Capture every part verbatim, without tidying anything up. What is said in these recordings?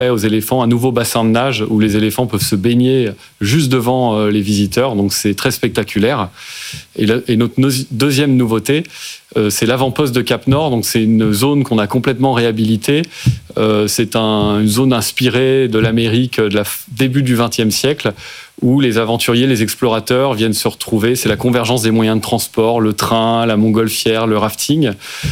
aux éléphants un nouveau bassin de nage où les éléphants peuvent se baigner juste devant les visiteurs, donc c'est très spectaculaire. Et, la, et notre no- deuxième nouveauté, euh, c'est l'avant-poste de Cap-Nord, donc c'est une zone qu'on a complètement réhabilitée. Euh, c'est un, une zone inspirée de l'Amérique de la f- début du vingtième siècle, où les aventuriers, les explorateurs viennent se retrouver. C'est la convergence des moyens de transport, le train, la montgolfière, le rafting.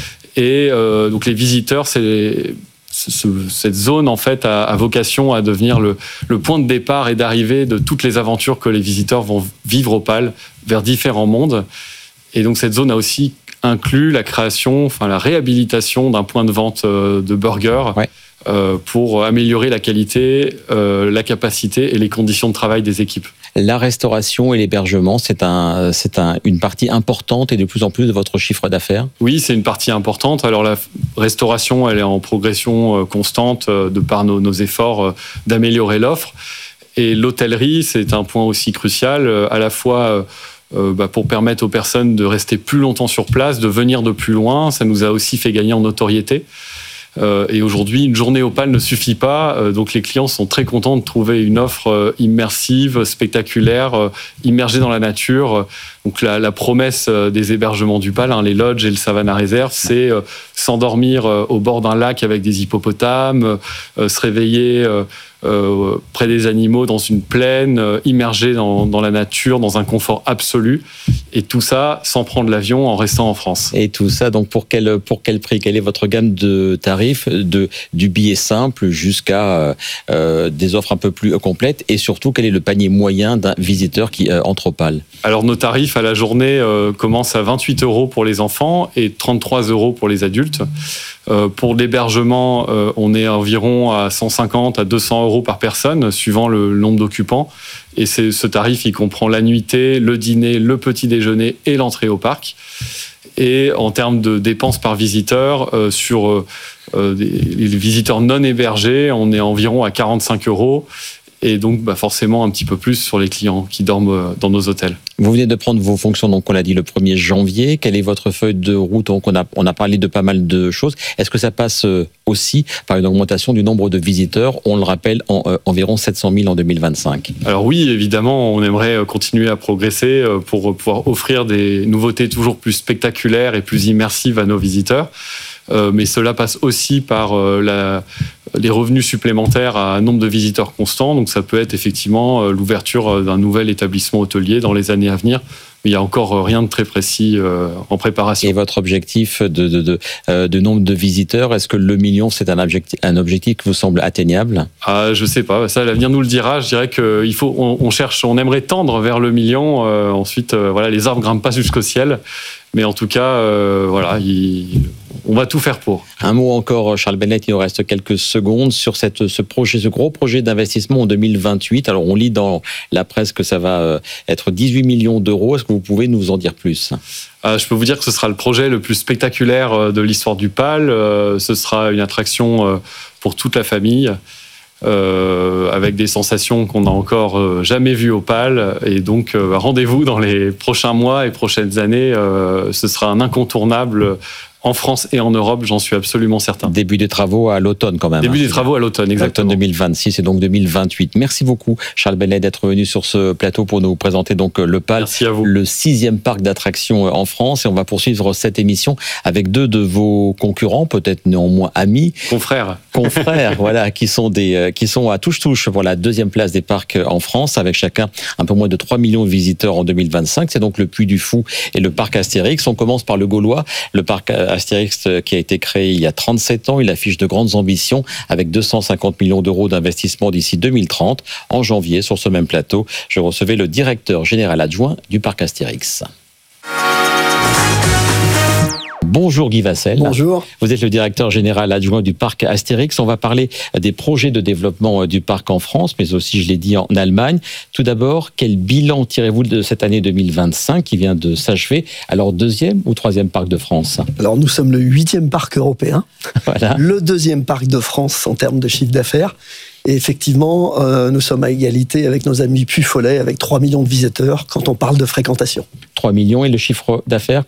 Et euh, donc les visiteurs, c'est les, ce, cette zone en fait a, a vocation à devenir le, le point de départ et d'arrivée de toutes les aventures que les visiteurs vont vivre au Pal vers différents mondes. Et donc cette zone a aussi inclus la création, enfin la réhabilitation d'un point de vente euh, de burgers. Ouais. Euh, pour améliorer la qualité, euh, la capacité et les conditions de travail des équipes. La restauration et l'hébergement, c'est, un, c'est un, une partie importante et de plus en plus de votre chiffre d'affaires ? Oui, c'est une partie importante. Alors la restauration, elle est en progression constante euh, de par nos, nos efforts euh, d'améliorer l'offre. Et l'hôtellerie, c'est un point aussi crucial, euh, à la fois euh, bah, pour permettre aux personnes de rester plus longtemps sur place, de venir de plus loin. Ça nous a aussi fait gagner en notoriété. Euh, et aujourd'hui, une journée au Pal ne suffit pas. Euh, donc les clients sont très contents de trouver une offre euh, immersive, spectaculaire, euh, immergée dans la nature. Donc la, la promesse euh, des hébergements du Pal, hein, les lodges et le Savannah Reserve, c'est euh, s'endormir euh, au bord d'un lac avec des hippopotames, euh, se réveiller euh, euh, près des animaux dans une plaine, euh, immergé dans, dans la nature, dans un confort absolu. Et tout ça sans prendre l'avion, en restant en France. Et tout ça, donc pour quel, pour quel prix ? Quelle est votre gamme de tarifs, de, du billet simple jusqu'à euh, des offres un peu plus complètes ? Et surtout, quel est le panier moyen d'un visiteur qui euh, entre au Pal ? Alors nos tarifs à la journée euh, commencent à vingt-huit euros pour les enfants et trente-trois euros pour les adultes. Euh, pour l'hébergement, euh, on est environ à cent cinquante à deux cents euros par personne, suivant le nombre d'occupants. Et c'est, ce tarif, il comprend la nuitée, le dîner, le petit déjeuner et l'entrée au parc. Et en termes de dépenses par visiteur, euh, sur euh, des, les visiteurs non hébergés, on est environ à quarante-cinq euros. Et donc, bah forcément, un petit peu plus sur les clients qui dorment dans nos hôtels. Vous venez de prendre vos fonctions, donc on l'a dit, le premier janvier. Quelle est votre feuille de route ? Donc on a, on a parlé de pas mal de choses. Est-ce que ça passe aussi par une augmentation du nombre de visiteurs ? On le rappelle, en, euh, environ sept cent mille en deux mille vingt-cinq. Alors oui, évidemment, on aimerait continuer à progresser pour pouvoir offrir des nouveautés toujours plus spectaculaires et plus immersives à nos visiteurs. Euh, mais cela passe aussi par euh, la, les revenus supplémentaires à un nombre de visiteurs constants. Donc ça peut être effectivement euh, l'ouverture d'un nouvel établissement hôtelier dans les années à venir. Mais il n'y a encore rien de très précis euh, en préparation. Et votre objectif de, de, de, euh, de nombre de visiteurs, est-ce que le million, c'est un objectif, un objectif qui vous semble atteignable ? Ah, je ne sais pas, ça l'avenir nous le dira. Je dirais qu'il faut, on, on cherche, on aimerait tendre vers le million. Euh, ensuite, euh, voilà, les arbres ne grimpent pas jusqu'au ciel. Mais en tout cas, euh, voilà, il, on va tout faire pour. Un mot encore, Charles Bennett, il nous reste quelques secondes sur cette, ce projet, ce gros projet d'investissement en deux mille vingt-huit. Alors, on lit dans la presse que ça va être dix-huit millions d'euros. Est-ce que vous pouvez nous en dire plus ? Euh, je peux vous dire que ce sera le projet le plus spectaculaire de l'histoire du Pal. Euh, ce sera une attraction pour toute la famille. Euh, avec des sensations qu'on n'a encore euh, jamais vues au Pal. Et donc, euh, rendez-vous dans les prochains mois et prochaines années. Euh, ce sera un incontournable en France et en Europe, j'en suis absolument certain. Début des travaux à l'automne quand même. Début des travaux à l'automne, exactement. L'automne deux mille vingt-six et donc deux mille vingt-huit. Merci beaucoup, Charles Bennett, d'être venu sur ce plateau pour nous présenter donc le Pal, Merci à vous. Le sixième parc d'attractions en France. Et on va poursuivre cette émission avec deux de vos concurrents, peut-être néanmoins amis. Confrères. Confrères, voilà, qui sont des, qui sont à touche-touche pour la deuxième place des parcs en France, avec chacun un peu moins de trois millions de visiteurs en deux mille vingt-cinq. C'est donc le Puy du Fou et le parc Astérix. On commence par le Gaulois, le parc Astérix qui a été créé il y a trente-sept ans. Il affiche de grandes ambitions avec deux cent cinquante millions d'euros d'investissement d'ici deux mille trente. En janvier, sur ce même plateau, je recevais le directeur général adjoint du parc Astérix. Bonjour Guy Vassel. Bonjour. Vous êtes le directeur général adjoint du parc Astérix. On va parler des projets de développement du parc en France, mais aussi, je l'ai dit, en Allemagne. Tout d'abord, quel bilan tirez-vous de cette année deux mille vingt-cinq qui vient de s'achever ? Alors, deuxième ou troisième parc de France ? Alors, nous sommes le huitième parc européen, voilà. Le deuxième parc de France en termes de chiffre d'affaires. Et effectivement, euh, nous sommes à égalité avec nos amis Puy-Follet, avec trois millions de visiteurs quand on parle de fréquentation. trois millions et le chiffre d'affaires, combien ?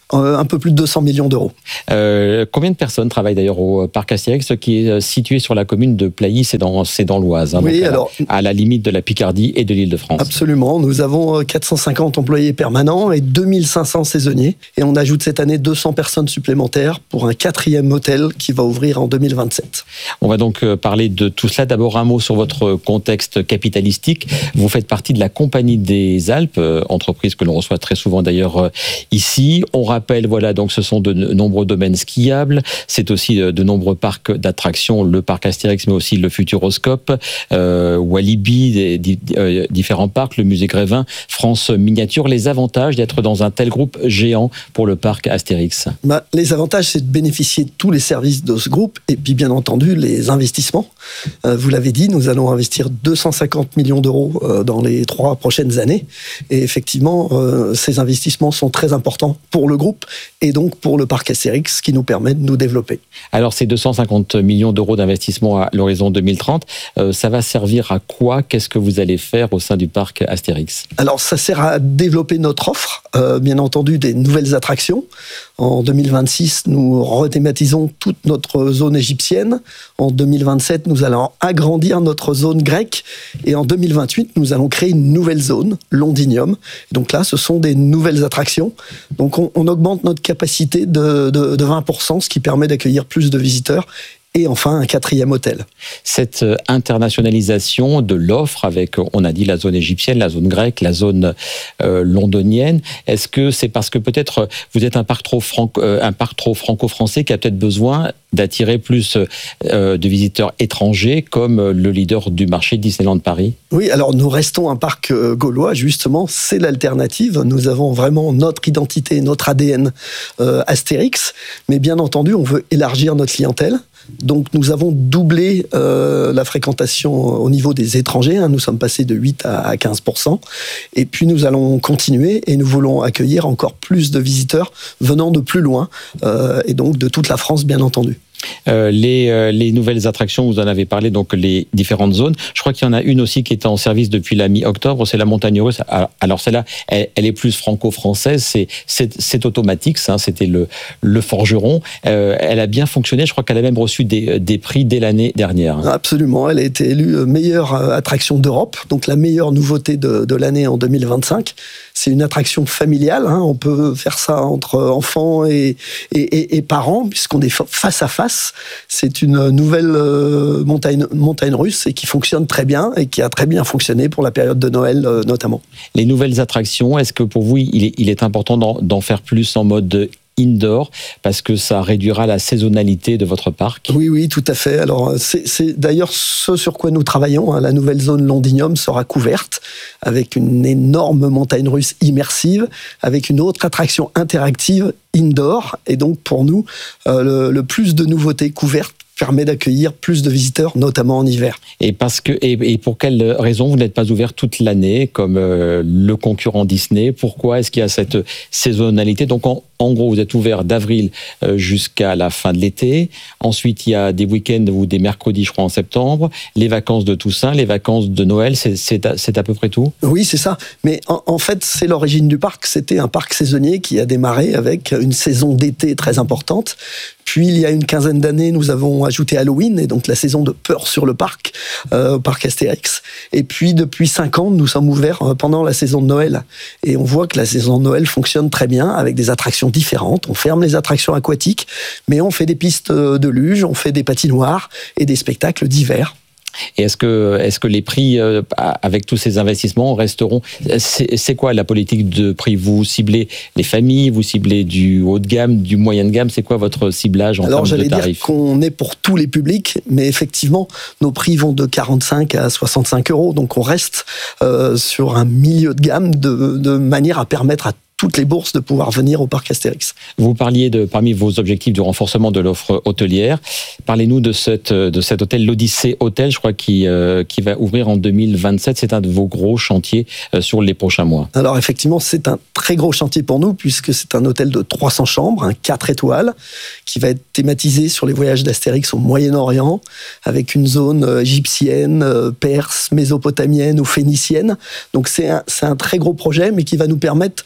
euh, un peu plus de deux cents millions d'euros. Euh, combien de personnes travaillent d'ailleurs au parc Astérix, qui est situé sur la commune de Plailly, c'est dans, c'est dans l'Oise, hein, oui, donc à, alors, la, à la limite de la Picardie et de l'Île-de-France. Absolument, nous avons quatre cent cinquante employés permanents et deux mille cinq cents saisonniers. Et on ajoute cette année deux cents personnes supplémentaires pour un quatrième hôtel qui va ouvrir en deux mille vingt-sept. On va donc parler de tout cela. D'abord un mot sur votre contexte capitalistique. Vous faites partie de la Compagnie des Alpes, entreprise que l'on reçoit très souvent d'ailleurs ici. On rappelle, voilà, donc ce sont de nombreux domaines skiables, c'est aussi de nombreux parcs d'attractions, le parc Astérix, mais aussi le Futuroscope, euh, Walibi, des, des, euh, différents parcs, le musée Grévin, France Miniature. Les avantages d'être dans un tel groupe géant pour le parc Astérix? Bah, les avantages, c'est de bénéficier de tous les services de ce groupe et puis bien entendu les investissements. Euh, vous l'avez dit, nous allons investir deux cent cinquante millions d'euros euh, dans les trois prochaines années. Et effectivement, euh, ces investissements sont très importants pour le groupe et donc pour le parc Astérix, qui nous permet de nous développer. Alors ces deux cent cinquante millions d'euros d'investissement à l'horizon deux mille trente, euh, ça va servir à quoi? Qu'est-ce que vous allez faire au sein du parc Astérix? Alors ça sert à développer notre offre, euh, bien entendu des nouvelles attractions. En deux mille vingt-six, nous rethématisons toute notre zone égyptienne. En deux mille vingt-sept, nous allons agrandir notre zone grecque. Et en deux mille vingt-huit, nous allons créer une nouvelle zone, Londinium. Donc là, ce sont des nouvelles attractions. Donc on, on augmente notre capacité de, de, de vingt pour cent, ce qui permet d'accueillir plus de visiteurs. Et enfin, un quatrième hôtel. Cette internationalisation de l'offre avec, on a dit, la zone égyptienne, la zone grecque, la zone euh, londonienne, est-ce que c'est parce que peut-être vous êtes un parc trop, franco, euh, un parc trop franco-français qui a peut-être besoin d'attirer plus euh, de visiteurs étrangers comme le leader du marché Disneyland Paris? Oui, alors nous restons un parc euh, gaulois, justement, c'est l'alternative. Nous avons vraiment notre identité, notre A D N euh, Astérix, mais bien entendu, on veut élargir notre clientèle. Donc nous avons doublé euh, la fréquentation au niveau des étrangers, hein. Nous sommes passés de huit à quinze pour cent. Et puis nous allons continuer et nous voulons accueillir encore plus de visiteurs venant de plus loin, euh, et donc de toute la France, bien entendu. Euh, les, euh, les nouvelles attractions, vous en avez parlé, donc les différentes zones. Je crois qu'il y en a une aussi qui est en service depuis la mi-octobre, c'est la Montagne Russe. Alors celle-là, elle, elle est plus franco-française, c'est, c'est, c'est automatique, ça, c'était le, le forgeron. Euh, elle a bien fonctionné, je crois qu'elle a même reçu des, des prix dès l'année dernière. Absolument, elle a été élue meilleure attraction d'Europe, donc la meilleure nouveauté de, de l'année en deux mille vingt-cinq. C'est une attraction familiale, hein. On peut faire ça entre enfants et, et, et, et parents, puisqu'on est face à face. C'est une nouvelle euh, montagne, montagne russe et qui fonctionne très bien et qui a très bien fonctionné pour la période de Noël euh, notamment. Les nouvelles attractions, est-ce que pour vous, il est, il est important d'en, d'en faire plus en mode indoor, parce que ça réduira la saisonnalité de votre parc? Oui, oui, tout à fait. Alors, c'est, c'est d'ailleurs ce sur quoi nous travaillons, hein. La nouvelle zone Londinium sera couverte avec une énorme montagne russe immersive, avec une autre attraction interactive indoor. Et donc, pour nous, euh, le, le plus de nouveautés couvertes permet d'accueillir plus de visiteurs, notamment en hiver. Et parce que et, et pour quelle raison vous n'êtes pas ouvert toute l'année comme euh, le concurrent Disney? Pourquoi est-ce qu'il y a cette saisonnalité? Donc en, en gros, vous êtes ouvert d'avril euh, jusqu'à la fin de l'été. Ensuite, il y a des week-ends ou des mercredis, je crois, en septembre. Les vacances de Toussaint, les vacances de Noël, c'est, c'est, à, c'est à peu près tout? Oui, c'est ça. Mais en, en fait, c'est l'origine du parc. C'était un parc saisonnier qui a démarré avec une saison d'été très importante. Puis, il y a une quinzaine d'années, nous avons ajouté Halloween, et donc la saison de peur sur le parc, euh, au parc Astérix. Et puis, depuis cinq ans, nous sommes ouverts pendant la saison de Noël. Et on voit que la saison de Noël fonctionne très bien, avec des attractions différentes. On ferme les attractions aquatiques, mais on fait des pistes de luge, on fait des patinoires et des spectacles d'hiver. Et est-ce que, est-ce que les prix, euh, avec tous ces investissements, resteront... C'est, c'est quoi la politique de prix? Vous ciblez les familles, vous ciblez du haut de gamme, du moyen de gamme? C'est quoi votre ciblage en Alors, termes de tarifs? Alors, j'allais dire qu'on est pour tous les publics, mais effectivement, nos prix vont de quarante-cinq à soixante-cinq euros. Donc, on reste euh, sur un milieu de gamme de, de manière à permettre à toutes les bourses de pouvoir venir au parc Astérix. Vous parliez de, parmi vos objectifs du renforcement de l'offre hôtelière. Parlez-nous de, cette, de cet hôtel, l'Odyssée Hôtel, je crois, qui, euh, qui va ouvrir en deux mille vingt-sept. C'est un de vos gros chantiers euh, sur les prochains mois. Alors effectivement, c'est un très gros chantier pour nous, puisque c'est un hôtel de trois cents chambres, un quatre étoiles, qui va être thématisé sur les voyages d'Astérix au Moyen-Orient, avec une zone euh, égyptienne, euh, perse, mésopotamienne ou phénicienne. Donc c'est un, c'est un très gros projet, mais qui va nous permettre de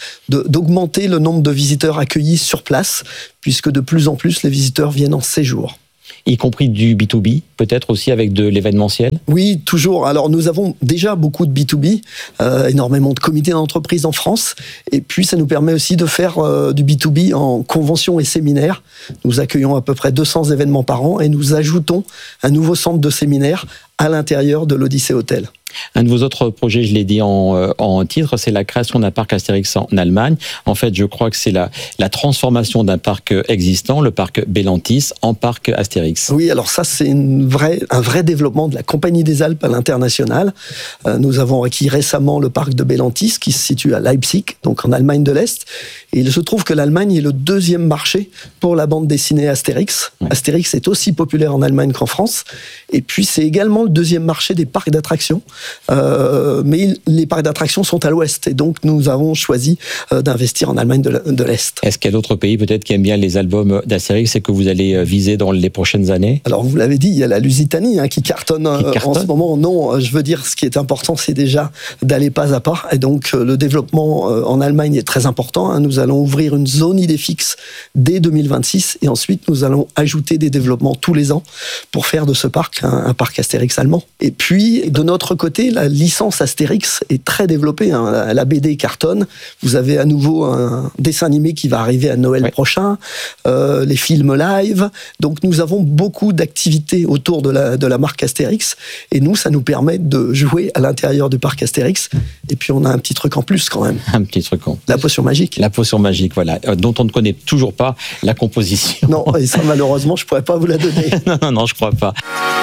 de, d'augmenter le nombre de visiteurs accueillis sur place, puisque de plus en plus les visiteurs viennent en séjour. Y compris du B deux B, peut-être aussi avec de l'événementiel? Oui, toujours. Alors nous avons déjà beaucoup de B deux B, euh, énormément de comités d'entreprise en France, et puis ça nous permet aussi de faire euh, du B deux B en conventions et séminaires. Nous accueillons à peu près deux cents événements par an et nous ajoutons un nouveau centre de séminaire à l'intérieur de l'Odyssée Hôtel. Un de vos autres projets, je l'ai dit en, euh, en titre, c'est la création d'un parc Astérix en Allemagne. En fait, je crois que c'est la, la transformation d'un parc existant, le parc Bellantis, en parc Astérix. Oui, alors ça, c'est une vraie, un vrai développement de la Compagnie des Alpes à l'international. Euh, nous avons acquis récemment le parc de Bellantis, qui se situe à Leipzig, donc en Allemagne de l'Est. Et il se trouve que l'Allemagne est le deuxième marché pour la bande dessinée Astérix. Oui. Astérix est aussi populaire en Allemagne qu'en France. Et puis, c'est également le deuxième marché des parcs d'attractions. Euh, mais les parcs d'attractions sont à l'ouest et donc nous avons choisi euh, d'investir en Allemagne de l'Est. Est-ce qu'il y a d'autres pays peut-être qui aiment bien les albums d'Astérix et que vous allez viser dans les prochaines années? Alors vous l'avez dit, il y a la Lusitanie hein, qui cartonne, qui cartonne en ce moment. Non, je veux dire, ce qui est important, c'est déjà d'aller pas à pas. Et donc le développement en Allemagne est très important. Hein. Nous allons ouvrir une zone Idéfix dès deux mille vingt-six et ensuite nous allons ajouter des développements tous les ans pour faire de ce parc un, un parc Astérix allemand. Et puis de notre côté, la licence Astérix est très développée. Hein. La B D cartonne. Vous avez à nouveau un dessin animé qui va arriver à Noël ouais. prochain. Euh, les films live. Donc nous avons beaucoup d'activités autour de la, de la marque Astérix. Et nous, ça nous permet de jouer à l'intérieur du parc Astérix. Et puis on a un petit truc en plus quand même. Un petit truc en plus. La potion magique. La potion magique, voilà. Euh, dont on ne connaît toujours pas la composition. Non, et ça malheureusement, je ne pourrais pas vous la donner. non, non, non, je ne crois pas.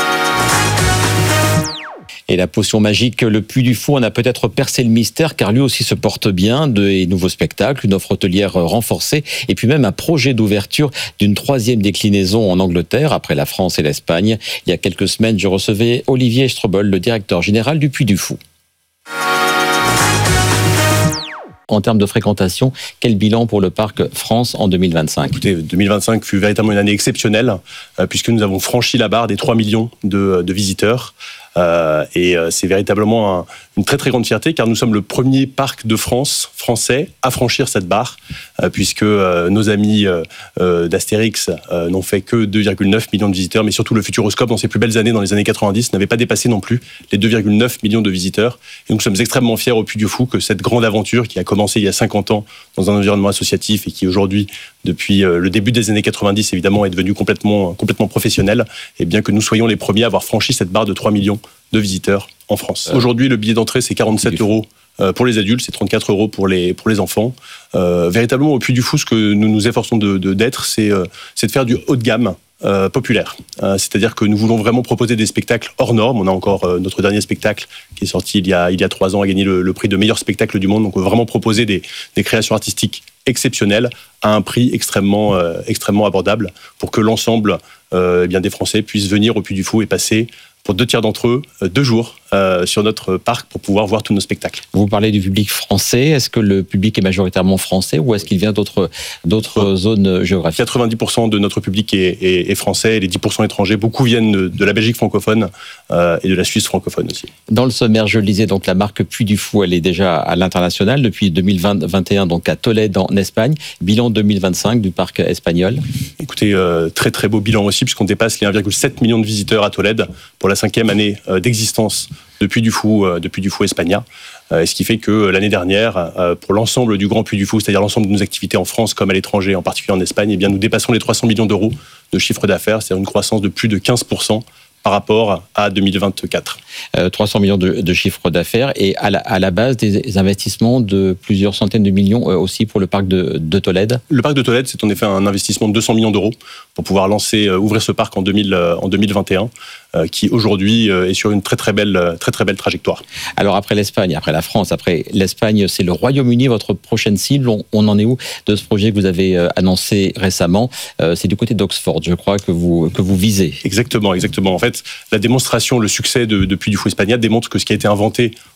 Et la potion magique, le Puy du Fou, on a peut-être percé le mystère, car lui aussi se porte bien, de nouveaux spectacles, une offre hôtelière renforcée, et puis même un projet d'ouverture d'une troisième déclinaison en Angleterre, après la France et l'Espagne. Il y a quelques semaines, je recevais Olivier Strobel, le directeur général du Puy du Fou. En termes de fréquentation, quel bilan pour le parc France en deux mille vingt-cinq? Écoutez, deux mille vingt-cinq fut véritablement une année exceptionnelle, euh, puisque nous avons franchi la barre des trois millions de, de visiteurs. Euh, et euh, c'est véritablement un, une très très grande fierté, car nous sommes le premier parc de France français à franchir cette barre, euh, puisque euh, nos amis euh, euh, d'Astérix euh, n'ont fait que deux virgule neuf millions de visiteurs, mais surtout le Futuroscope, dans ses plus belles années, dans les années quatre-vingt-dix, n'avait pas dépassé non plus les deux virgule neuf millions de visiteurs. Et nous sommes extrêmement fiers au Puy du Fou que cette grande aventure qui a commencé il y a cinquante ans dans un environnement associatif et qui aujourd'hui, depuis euh, le début des années quatre-vingt-dix, évidemment, est devenue complètement, complètement professionnelle, et bien que nous soyons les premiers à avoir franchi cette barre de trois millions de visiteurs en France. Euh, Aujourd'hui, le billet d'entrée, c'est quarante-sept euros pour les adultes, c'est trente-quatre euros pour les, pour les enfants. Euh, véritablement, au Puy du Fou, ce que nous nous efforçons de, de, d'être, c'est, euh, c'est de faire du haut de gamme euh, populaire. Euh, c'est-à-dire que nous voulons vraiment proposer des spectacles hors normes. On a encore euh, notre dernier spectacle qui est sorti il y a, il y a trois ans, a gagné le, le prix de meilleur spectacle du monde. Donc, on veut vraiment proposer des, des créations artistiques exceptionnelles à un prix extrêmement, euh, extrêmement abordable pour que l'ensemble euh, eh bien, des Français puissent venir au Puy du Fou et passer, pour deux tiers d'entre eux, deux jours euh, sur notre parc pour pouvoir voir tous nos spectacles. Vous parlez du public français. Est-ce que le public est majoritairement français ou est-ce qu'il vient d'autres, d'autres ouais. zones géographiques? quatre-vingt-dix pour cent de notre public est, est, est français et les dix pour cent étrangers. Beaucoup viennent de, de la Belgique francophone euh, et de la Suisse francophone aussi. Dans le sommaire, je le disais, donc la marque Puy du Fou, elle est déjà à l'international depuis deux mille vingt, vingt et un, donc à Tolède en Espagne. Bilan deux mille vingt-cinq du parc espagnol. Écoutez, euh, très très beau bilan aussi puisqu'on dépasse les un virgule sept million de visiteurs à Tolède pour la cinquième année euh, d'existence de Puy du Fou, euh, de Puy du Fou Espagna. Euh, ce qui fait que euh, l'année dernière, euh, pour l'ensemble du Grand Puy du Fou, c'est-à-dire l'ensemble de nos activités en France comme à l'étranger, en particulier en Espagne, eh bien, nous dépassons les trois cents millions d'euros de chiffre d'affaires, c'est-à-dire une croissance de plus de quinze pour cent par rapport à deux mille vingt-quatre. Euh, trois cents millions de, de chiffre d'affaires et à la, à la base des investissements de plusieurs centaines de millions euh, aussi pour le parc de, de Tolède. Le parc de Tolède, c'est en effet un investissement de deux cents millions d'euros pour pouvoir lancer, euh, ouvrir ce parc en, deux mille, euh, en deux mille vingt et un, euh, qui aujourd'hui euh, est sur une très très belle, très très belle trajectoire. Alors après l'Espagne, après la France, après l'Espagne, c'est le Royaume-Uni, votre prochaine cible. On, on en est où de ce projet que vous avez euh, annoncé récemment? euh, C'est du côté d'Oxford, je crois, que vous, que vous visez. Exactement, exactement. En fait, la démonstration, le succès de, de Puy du Fou Espagna démontre que ce qui a été inventé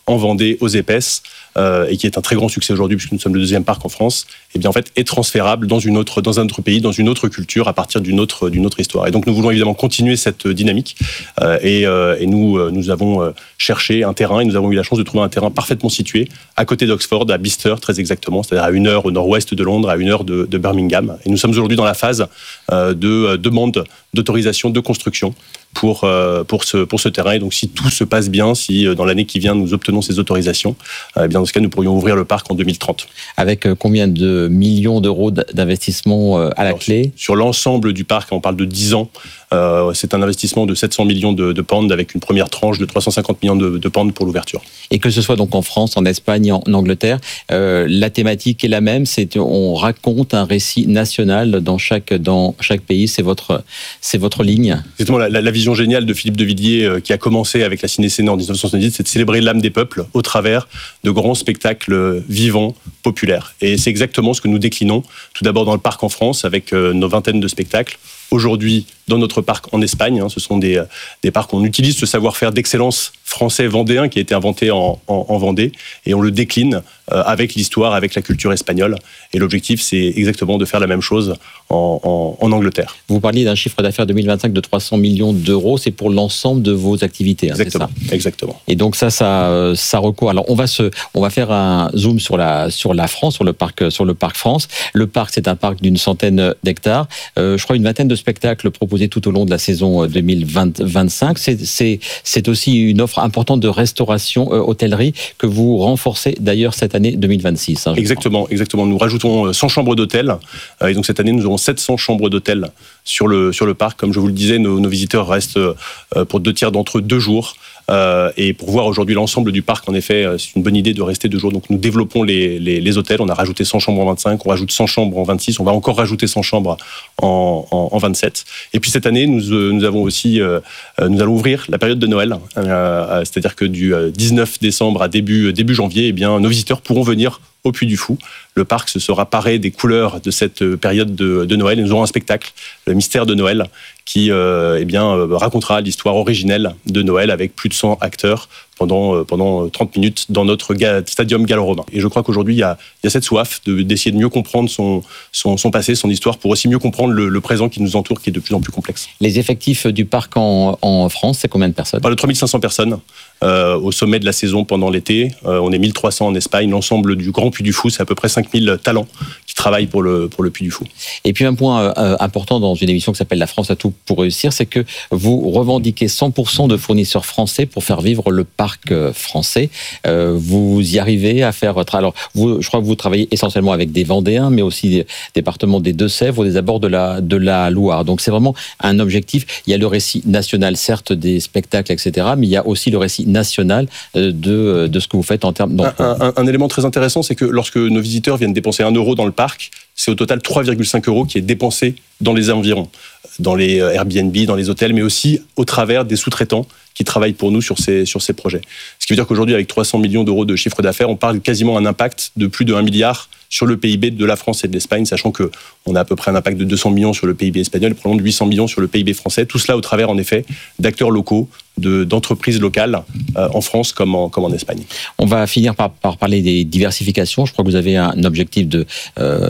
en Vendée, aux Épaisses, euh, et qui est un très grand succès aujourd'hui puisque nous sommes le deuxième parc en France, et bien en fait est transférable dans une autre, dans un autre pays, dans une autre culture, à partir d'une autre, d'une autre histoire. Et donc nous voulons évidemment continuer cette dynamique, euh, et, euh, et nous, euh, nous avons euh, cherché un terrain, et nous avons eu la chance de trouver un terrain parfaitement situé à côté d'Oxford, à Bicester très exactement, c'est-à-dire à une heure au nord-ouest de Londres, à une heure de, de Birmingham. Et nous sommes aujourd'hui dans la phase euh, de euh, demande d'autorisation de construction pour, euh, pour, ce, pour ce terrain. Et donc, si tout se passe bien, si euh, dans l'année qui vient, nous obtenons ces autorisations, euh, bien dans ce cas, nous pourrions ouvrir le parc en deux mille trente. Avec euh, combien de millions d'euros d'investissement euh, à la Alors, clé ? Sur l'ensemble du parc, on parle de dix ans, euh, c'est un investissement de sept cents millions de, de pounds avec une première tranche de trois cent cinquante millions de, de pounds pour l'ouverture. Et que ce soit donc en France, en Espagne, en, en Angleterre, euh, la thématique est la même, c'est on raconte un récit national dans chaque, dans chaque pays, c'est votre, c'est votre ligne. Exactement, la, la, la vision géniale de Philippe de Villiers, euh, qui a commencé avec la Ciné-Séné en dix-neuf cent soixante-dix, c'est de célébrer l'âme des peuples au travers de grands spectacles vivants, populaires. Et c'est exactement ce que nous déclinons, tout d'abord dans le parc en France, avec euh, nos vingtaines de spectacles. Aujourd'hui, dans notre parc en Espagne, hein, ce sont des, des parcs où on utilise ce savoir-faire d'excellence français vendéen qui a été inventé en, en, en Vendée, et on le décline euh, avec l'histoire, avec la culture espagnole. Et l'objectif, c'est exactement de faire la même chose en, en, en Angleterre. Vous parliez d'un chiffre d'affaires deux mille vingt-cinq de trois cents millions d'euros, c'est pour l'ensemble de vos activités, hein, exactement, c'est ça ? Exactement. Et donc ça, ça, ça recourt. Alors on va se, on va faire un zoom sur la, sur la France, sur le parc, sur le parc France. Le parc, c'est un parc d'une centaine d'hectares. Euh, je crois une vingtaine de spectacles proposés tout au long de la saison deux mille vingt-cinq. C'est, c'est, c'est aussi une offre importante de restauration, euh, hôtellerie que vous renforcez d'ailleurs cette année deux mille vingt-six. Hein, exactement, exactement. Nous rajoutons cent chambres d'hôtel. Euh, et donc cette année, nous aurons sept cents chambres d'hôtel sur le, sur le parc. Comme je vous le disais, nos, nos visiteurs restent euh, pour deux tiers d'entre eux deux jours. Euh, et pour voir aujourd'hui l'ensemble du parc, en effet, c'est une bonne idée de rester deux jours. Donc nous développons les, les, les hôtels. On a rajouté cent chambres en vingt-cinq, on rajoute cent chambres en vingt-six, on va encore rajouter cent chambres en, en, en vingt-sept. Et puis cette année, nous, euh, nous avons aussi, euh, nous allons ouvrir la période de Noël. Euh, c'est-à-dire que du dix-neuf décembre à début, début janvier, eh bien, nos visiteurs pourront venir au Puy du Fou. Le parc se sera paré des couleurs de cette période de, de Noël. Et nous aurons un spectacle, le Mystère de Noël, qui euh, eh bien, euh, racontera l'histoire originelle de Noël avec plus de cent acteurs pendant, euh, pendant trente minutes dans notre ga- stadium gallo-romain. Et je crois qu'aujourd'hui, il y a, il y a cette soif de, d'essayer de mieux comprendre son, son, son passé, son histoire, pour aussi mieux comprendre le, le présent qui nous entoure, qui est de plus en plus complexe. Les effectifs du parc en, en France, c'est combien de personnes ? On parle de trois mille cinq cents personnes euh, au sommet de la saison pendant l'été. Euh, on est mille trois cents en Espagne. L'ensemble du Grand Puy du Fou, c'est à peu près cinq mille talents qui travaillent pour le, pour le Puy du Fou. Et puis un point euh, important dans une émission qui s'appelle La France a tout pour réussir, c'est que vous revendiquez cent pour cent de fournisseurs français pour faire vivre le parc français. Euh, vous y arrivez à faire... Alors, vous, je crois que vous travaillez essentiellement avec des Vendéens, mais aussi des départements des Deux-Sèvres ou des abords de la, de la Loire. Donc c'est vraiment un objectif. Il y a le récit national, certes, des spectacles, et cetera, mais il y a aussi le récit national de, de ce que vous faites en termes... Un, un, un élément très intéressant, c'est que lorsque nos visiteurs viennent dépenser un euro dans le parc, c'est au total trois virgule cinq euros qui est dépensé dans les environs, dans les Airbnb, dans les hôtels, mais aussi au travers des sous-traitants qui travaillent pour nous sur ces, sur ces projets. Ce qui veut dire qu'aujourd'hui, avec trois cents millions d'euros de chiffre d'affaires, on parle quasiment d'un impact de plus de un milliard sur le P I B de la France et de l'Espagne, sachant qu'on a à peu près un impact de deux cents millions sur le P I B espagnol et probablement de huit cents millions sur le P I B français. Tout cela au travers, en effet, d'acteurs locaux, de, d'entreprises locales, euh, en France comme en, comme en Espagne. On va finir par, par parler des diversifications. Je crois que vous avez un objectif de euh,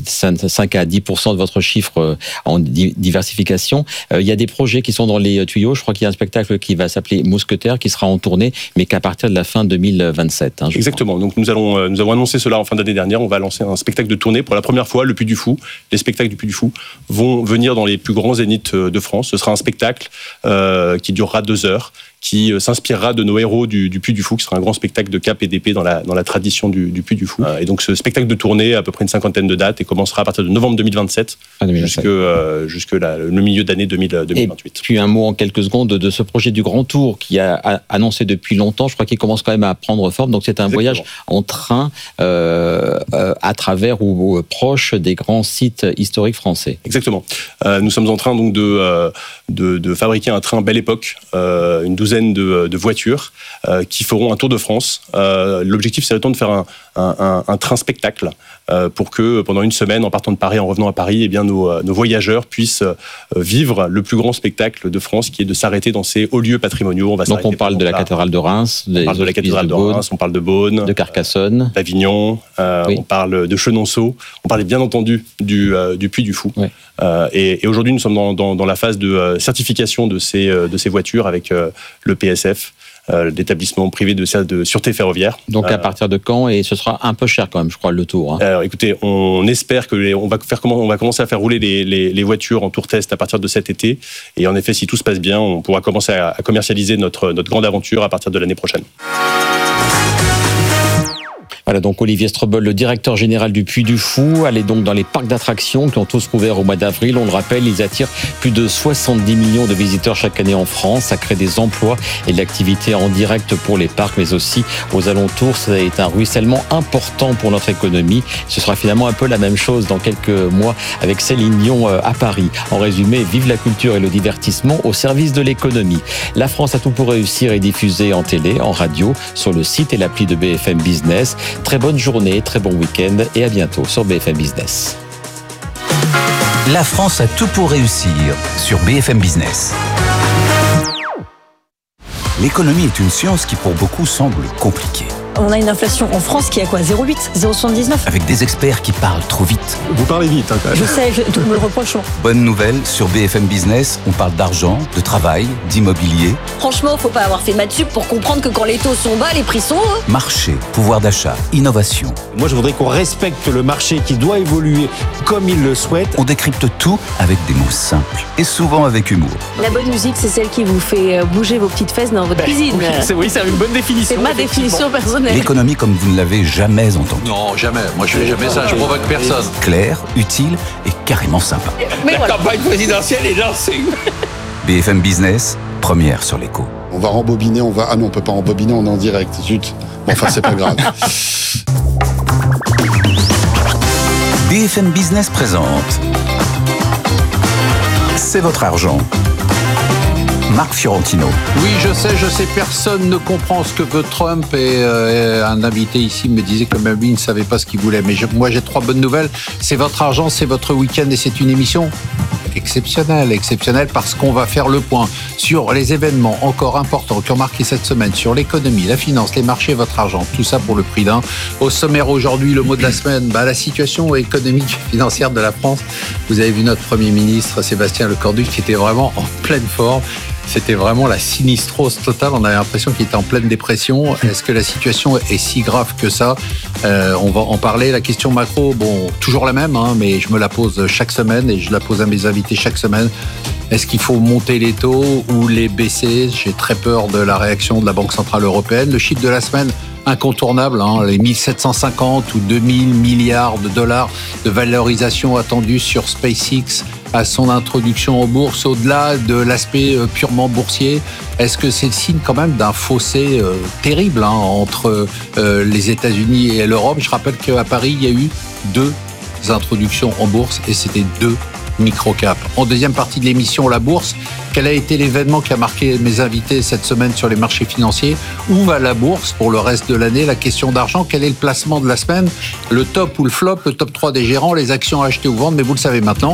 cinq à dix pour cent de votre chiffre en di- diversification. Euh, il y a des projets qui sont dans les tuyaux. Je crois qu'il y a un spectacle qui va s'appeler Mousquetaire, qui sera en tournée, mais qu'à partir de la fin deux mille vingt-sept. Hein, Exactement. crois. Donc nous, allons, euh, nous avons annoncé cela en fin d'année dernière. On va lancer un spectacle de tournée pour la première fois, le Puy du Fou. Les spectacles du Puy du Fou vont venir dans les plus grands zéniths de France. Ce sera un spectacle euh, qui durera deux heures, qui s'inspirera de nos héros du, du Puy du Fou, qui sera un grand spectacle de cap et d'épée dans la, dans la tradition du, du Puy du Fou. Et donc ce spectacle de tournée, à peu près une cinquantaine de dates, et commencera à partir de novembre deux mille vingt-sept ah, jusque, euh, jusque la, le milieu d'année deux mille vingt-huit. Et puis un mot en quelques secondes de ce projet du Grand Tour qui a, a annoncé depuis longtemps. Je crois qu'il commence quand même à prendre forme. Donc c'est un Exactement. voyage en train euh, euh, à travers ou, ou proche des grands sites historiques français. Exactement. Euh, nous sommes en train donc de, euh, de, de fabriquer un train Belle Époque, euh, une douzaine douzaine de, de voitures euh, qui feront un tour de France. Euh, l'objectif, c'est de faire un, un, un, un train spectacle euh, pour que pendant une semaine, en partant de Paris, en revenant à Paris, eh bien, nos, nos voyageurs puissent euh, vivre le plus grand spectacle de France, qui est de s'arrêter dans ces hauts lieux patrimoniaux. On va Donc on parle de la cathédrale de Reims, on parle de la cathédrale de, de Reims, on parle de Beaune, de Carcassonne, d'Avignon, euh, oui. on parle de Chenonceau, on parle bien entendu du, euh, du Puy du Fou. Oui. Euh, et, et aujourd'hui, nous sommes dans, dans, dans la phase de euh, certification de ces, euh, de ces voitures avec euh, le P S F. Euh, l'établissement privé de, de sûreté ferroviaire. Donc à euh, partir de quand? Et ce sera un peu cher quand même, je crois, le tour. Hein. Alors écoutez, on espère que les, on va faire comment, on va commencer à faire rouler les, les, les voitures en tour test à partir de cet été. Et en effet, si tout se passe bien, on pourra commencer à, à commercialiser notre, notre grande aventure à partir de l'année prochaine. Voilà donc Olivier Strobel, le directeur général du Puy du Fou. Allez donc dans les parcs d'attractions qui ont tous rouvert au mois d'avril. On le rappelle, ils attirent plus de soixante-dix millions de visiteurs chaque année en France. Ça crée des emplois et de l'activité en direct pour les parcs, mais aussi aux alentours. Ça est un ruissellement important pour notre économie. Ce sera finalement un peu la même chose dans quelques mois avec Céline Dion à Paris. En résumé, vive la culture et le divertissement au service de l'économie. La France a tout pour réussir est diffusée en télé, en radio, sur le site et l'appli de B F M Business. Très bonne journée, très bon week-end et à bientôt sur B F M Business. La France a tout pour réussir sur B F M Business. L'économie est une science qui pour beaucoup semble compliquée. On a une inflation en France qui est à quoi? zéro virgule huit, zéro virgule soixante-dix-neuf. Avec des experts qui parlent trop vite. Vous parlez vite, hein, quand même. Je sais, je, tout me le reproche. Bonne nouvelle, sur B F M Business, on parle d'argent, de travail, d'immobilier. Franchement, faut pas avoir fait maths sup pour comprendre que quand les taux sont bas, les prix sont hauts. Marché, pouvoir d'achat, innovation. Moi, je voudrais qu'on respecte le marché qui doit évoluer comme il le souhaite. On décrypte tout avec des mots simples et souvent avec humour. La bonne musique, c'est celle qui vous fait bouger vos petites fesses dans votre ben, cuisine. Oui, c'est, oui, c'est une bonne définition. C'est ma définition personnelle. L'économie comme vous ne l'avez jamais entendue. Non, jamais. Moi, je fais jamais ça. Je provoque personne. Claire, utile et carrément sympa. Mais La voilà. campagne présidentielle est lancée. B F M Business, première sur l'écho. On va rembobiner, on va... Ah non, on peut pas rembobiner, on est en direct. Zut. Bon, enfin, c'est pas grave. B F M Business présente C'est votre argent. Marc Fiorentino. Oui, je sais, je sais, personne ne comprend ce que veut Trump et euh, un invité ici me disait que même lui ne savait pas ce qu'il voulait. Mais je, moi, j'ai trois bonnes nouvelles. C'est votre argent, c'est votre week-end et c'est une émission exceptionnelle, exceptionnelle parce qu'on va faire le point sur les événements encore importants qui ont marqué cette semaine, sur l'économie, la finance, les marchés, votre argent, tout ça pour le prix d'un. Au sommaire aujourd'hui, le mot de la semaine, bah, la situation économique et financière de la France. Vous avez vu notre Premier ministre, Sébastien Lecornu, qui était vraiment en pleine forme. C'était vraiment la sinistrose totale. On avait l'impression qu'il était en pleine dépression. Est-ce que la situation est si grave que ça? euh, On va en parler. La question macro, bon, toujours la même, hein, mais je me la pose chaque semaine et je la pose à mes invités chaque semaine. Est-ce qu'il faut monter les taux ou les baisser? J'ai très peur de la réaction de la Banque Centrale Européenne. Le chiffre de la semaine, incontournable, hein, les mille sept cent cinquante ou deux mille milliards de dollars de valorisation attendue sur SpaceX à son introduction en bourse, au-delà de l'aspect euh, purement boursier. Est-ce que c'est le signe quand même d'un fossé euh, terrible hein, entre euh, les États-Unis et l'Europe? Je rappelle qu'à Paris, il y a eu deux introductions en bourse et c'était deux micro-cap. En deuxième partie de l'émission, la bourse. Quel a été l'événement qui a marqué mes invités cette semaine sur les marchés financiers? Où va la bourse pour le reste de l'année? La question d'argent, quel est le placement de la semaine? Le top ou le flop, le top trois des gérants, les actions à acheter ou vendre, mais vous le savez maintenant.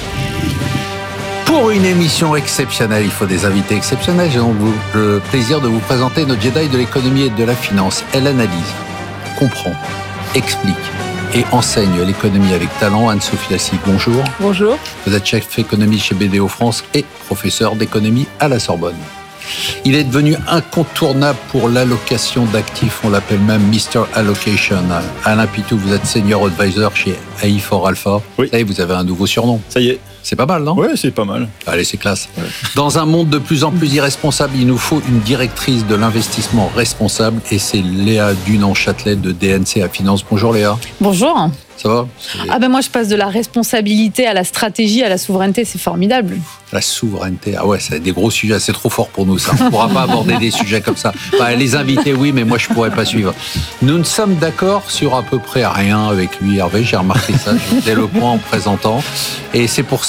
Pour une émission exceptionnelle, il faut des invités exceptionnels. J'ai donc le plaisir de vous présenter notre Jedi de l'économie et de la finance. Elle analyse, comprend, explique et enseigne l'économie avec talent. Anne-Sophie Lassique, bonjour. Bonjour. Vous êtes chef économie chez B D O France et professeur d'économie à la Sorbonne. Il est devenu incontournable pour l'allocation d'actifs, on l'appelle même mister Allocation. Alain Pitou, vous êtes senior advisor chez A I quatre Alpha. Oui. Et vous avez un nouveau surnom. Ça y est. C'est pas mal, non? Oui, c'est pas mal. Allez, c'est classe. Ouais. Dans un monde de plus en plus irresponsable, il nous faut une directrice de l'investissement responsable et c'est Léa Dunant-Châtelet de D N C A Finance. Bonjour Léa. Bonjour. Ça va? Ah ben moi je passe de la responsabilité à la stratégie, à la souveraineté, c'est formidable. La souveraineté, ah ouais, c'est des gros sujets, c'est trop fort pour nous ça. On ne pourra pas aborder des sujets comme ça. Bah, les invités oui, mais moi je ne pourrais pas suivre. Nous ne sommes d'accord sur à peu près rien avec lui, Hervé, j'ai remarqué ça, je faisais le point en présentant. Et c'est pour ça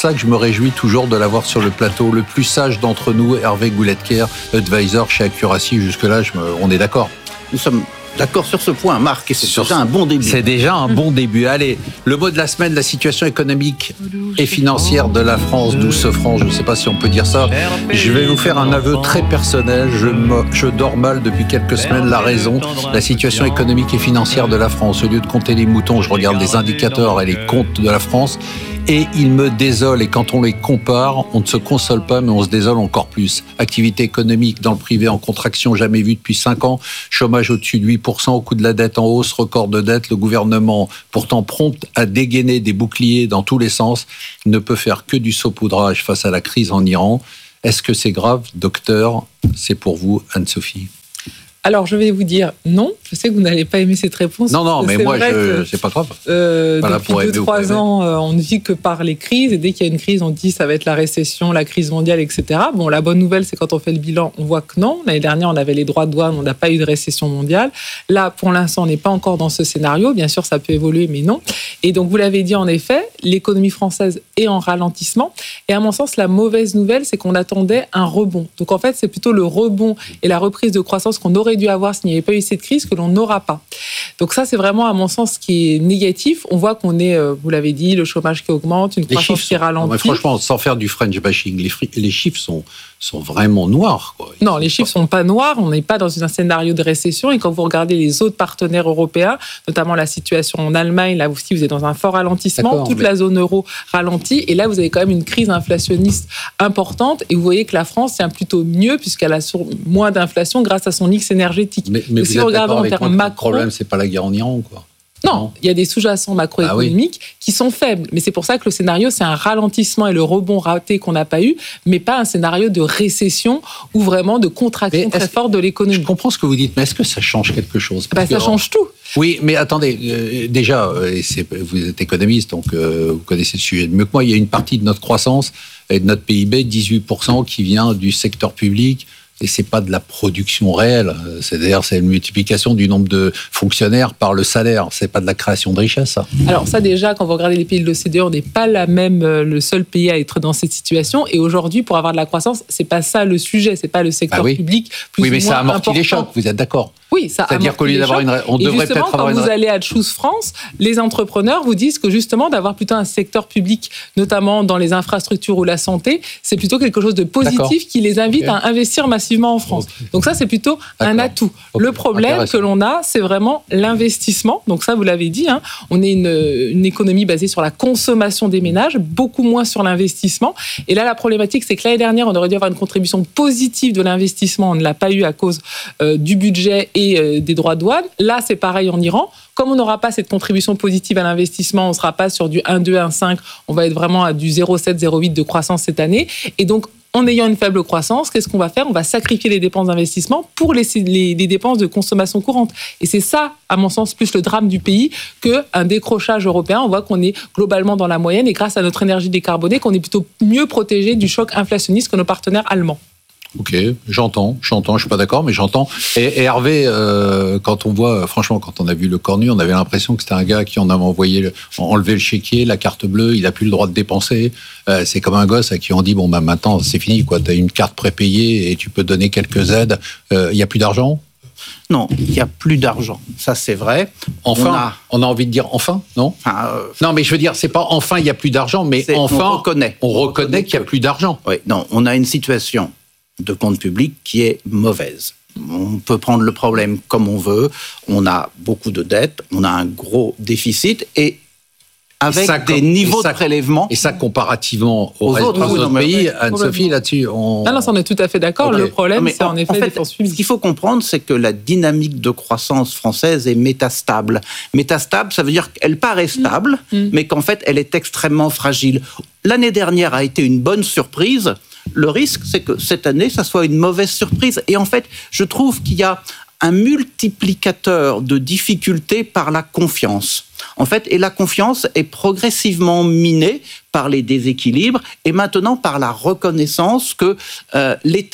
ça que je me réjouis toujours de l'avoir sur le plateau. Le plus sage d'entre nous, Hervé Gouletker, advisor chez Accuracy. Jusque-là, je me... on est d'accord. Nous sommes d'accord sur ce point, Marc, et c'est déjà un bon début. C'est déjà un bon début. Allez, le mot de la semaine, la situation économique et financière de la France, douze francs, je ne sais pas si on peut dire ça. Je vais vous faire un aveu très personnel. Je, me, je dors mal depuis quelques semaines. La raison, la situation économique et financière de la France. Au lieu de compter les moutons, je regarde les indicateurs et les comptes de la France. Et ils me désolent. Et quand on les compare, on ne se console pas, mais on se désole encore plus. Activité économique dans le privé en contraction jamais vue depuis cinq ans. Chômage au-dessus de huit pour cent, au coût de la dette en hausse, record de dette. Le gouvernement, pourtant prompt à dégainer des boucliers dans tous les sens, ne peut faire que du saupoudrage face à la crise en Iran. Est-ce que c'est grave, docteur? C'est pour vous, Anne-Sophie. Alors, je vais vous dire non. Je sais que vous n'allez pas aimer cette réponse. Non, non, mais moi, je, c'est pas grave. Euh, voilà, depuis deux, trois ans, euh, on ne vit que par les crises. Et dès qu'il y a une crise, on dit ça va être la récession, la crise mondiale, et cetera. Bon, la bonne nouvelle, c'est quand on fait le bilan, on voit que non. L'année dernière, on avait les droits de douane, on n'a pas eu de récession mondiale. Là, pour l'instant, on n'est pas encore dans ce scénario. Bien sûr, ça peut évoluer, mais non. Et donc, vous l'avez dit, en effet, l'économie française est en ralentissement. Et à mon sens, la mauvaise nouvelle, c'est qu'on attendait un rebond. Donc, en fait, c'est plutôt le rebond et la reprise de croissance qu'on aurait dû avoir s'il n'y avait pas eu cette crise que l'on n'aura pas. Donc ça, c'est vraiment, à mon sens, ce qui est négatif. On voit qu'on est, vous l'avez dit, le chômage qui augmente, une croissance qui ralentit. Non, franchement, sans faire du French bashing, les, fri- les chiffres sont, sont vraiment noirs, quoi. Non, les chiffres ne sont pas noirs. On n'est pas dans un scénario de récession. Et quand vous regardez les autres partenaires européens, notamment la situation en Allemagne, là aussi, vous êtes dans un fort ralentissement. D'accord, Toute mais... la zone euro ralentit. Et là, vous avez quand même une crise inflationniste importante. Et vous voyez que la France tient plutôt mieux puisqu'elle a moins d'inflation grâce à son mix énergétique. Mais, mais si vous regardez en termes macro, le problème, c'est pas la guerre en Iran, quoi. Non, il y a des sous-jacents macroéconomiques ah oui. qui sont faibles. Mais c'est pour ça que le scénario, c'est un ralentissement et le rebond raté qu'on n'a pas eu, mais pas un scénario de récession ou vraiment de contraction très forte de l'économie. Je comprends ce que vous dites, mais est-ce que ça change quelque chose? bah, Ça change tout. Oui, mais attendez, euh, déjà, euh, c'est, vous êtes économiste, donc euh, vous connaissez le sujet mieux que moi. Il y a une partie de notre croissance et de notre P I B, dix-huit pour cent, qui vient du secteur public. Et c'est pas de la production réelle. C'est-à-dire, c'est une multiplication du nombre de fonctionnaires par le salaire. C'est pas de la création de richesse, ça. Alors ça, déjà, quand vous regardez les pays de l'O C D E, on n'est pas la même, le seul pays à être dans cette situation. Et aujourd'hui, pour avoir de la croissance, c'est pas ça le sujet. C'est pas le secteur ah oui. public plus Oui, mais ou moins ça amortit important. les chocs. Vous êtes d'accord? Oui, ça C'est-à-dire qu'au lieu d'avoir une, on et devrait peut-être avoir quand une. Vous allez à Choose France, les entrepreneurs vous disent que justement d'avoir plutôt un secteur public, notamment dans les infrastructures ou la santé, c'est plutôt quelque chose de positif D'accord. qui les invite okay. à investir massivement en France. Okay. Donc ça, c'est plutôt D'accord. un atout. Okay. Le problème que l'on a, c'est vraiment l'investissement. Donc ça, vous l'avez dit, hein, on est une, une économie basée sur la consommation des ménages, beaucoup moins sur l'investissement. Et là, la problématique, c'est que l'année dernière, on aurait dû avoir une contribution positive de l'investissement. On ne l'a pas eu à cause euh, du budget et euh, des droits de douane. Là, c'est pareil en Iran. Comme on n'aura pas cette contribution positive à l'investissement, on ne sera pas sur du un virgule deux, un virgule cinq, on va être vraiment à du zéro virgule sept, zéro virgule huit de croissance cette année. Et donc, en ayant une faible croissance, qu'est-ce qu'on va faire? On va sacrifier les dépenses d'investissement pour les, les, les dépenses de consommation courante. Et c'est ça, à mon sens, plus le drame du pays qu'un décrochage européen. On voit qu'on est globalement dans la moyenne et grâce à notre énergie décarbonée, qu'on est plutôt mieux protégé du choc inflationniste que nos partenaires allemands. Ok, j'entends, j'entends, je suis pas d'accord, mais j'entends. Et, et Hervé, euh, quand on voit, franchement, quand on a vu le Cornu, on avait l'impression que c'était un gars qui en avait envoyé, le, enlevé le chéquier, la carte bleue, il a plus le droit de dépenser. Euh, c'est comme un gosse à qui on dit bon bah maintenant c'est fini quoi, t'as une carte prépayée et tu peux donner quelques aides. Il euh, y a plus d'argent? Non, il n'y a plus d'argent. Ça, c'est vrai. Enfin, on a, on a envie de dire enfin, non enfin, euh, Non, mais je veux dire, c'est pas enfin il n'y a plus d'argent, mais enfin on reconnaît, on reconnaît qu'il n'y a plus d'argent. Oui, non, on a une situation de compte public qui est mauvaise. On peut prendre le problème comme on veut. On a beaucoup de dettes, on a un gros déficit et avec et ça, des niveaux ça, de prélèvement. Et ça, comparativement au reste des autres pays, Anne-Sophie, là-dessus, on... Ah non, on est tout à fait d'accord. Okay. Le problème, mais c'est en, en effet en fait, les dépenses publiques. Ce qu'il faut comprendre, c'est que la dynamique de croissance française est métastable. Métastable, ça veut dire qu'elle paraît stable, mmh. mais qu'en fait, elle est extrêmement fragile. L'année dernière a été une bonne surprise. Le risque, c'est que cette année, ça soit une mauvaise surprise. Et en fait, je trouve qu'il y a un multiplicateur de difficultés par la confiance. En fait, et la confiance est progressivement minée par les déséquilibres et maintenant par la reconnaissance que euh, l'État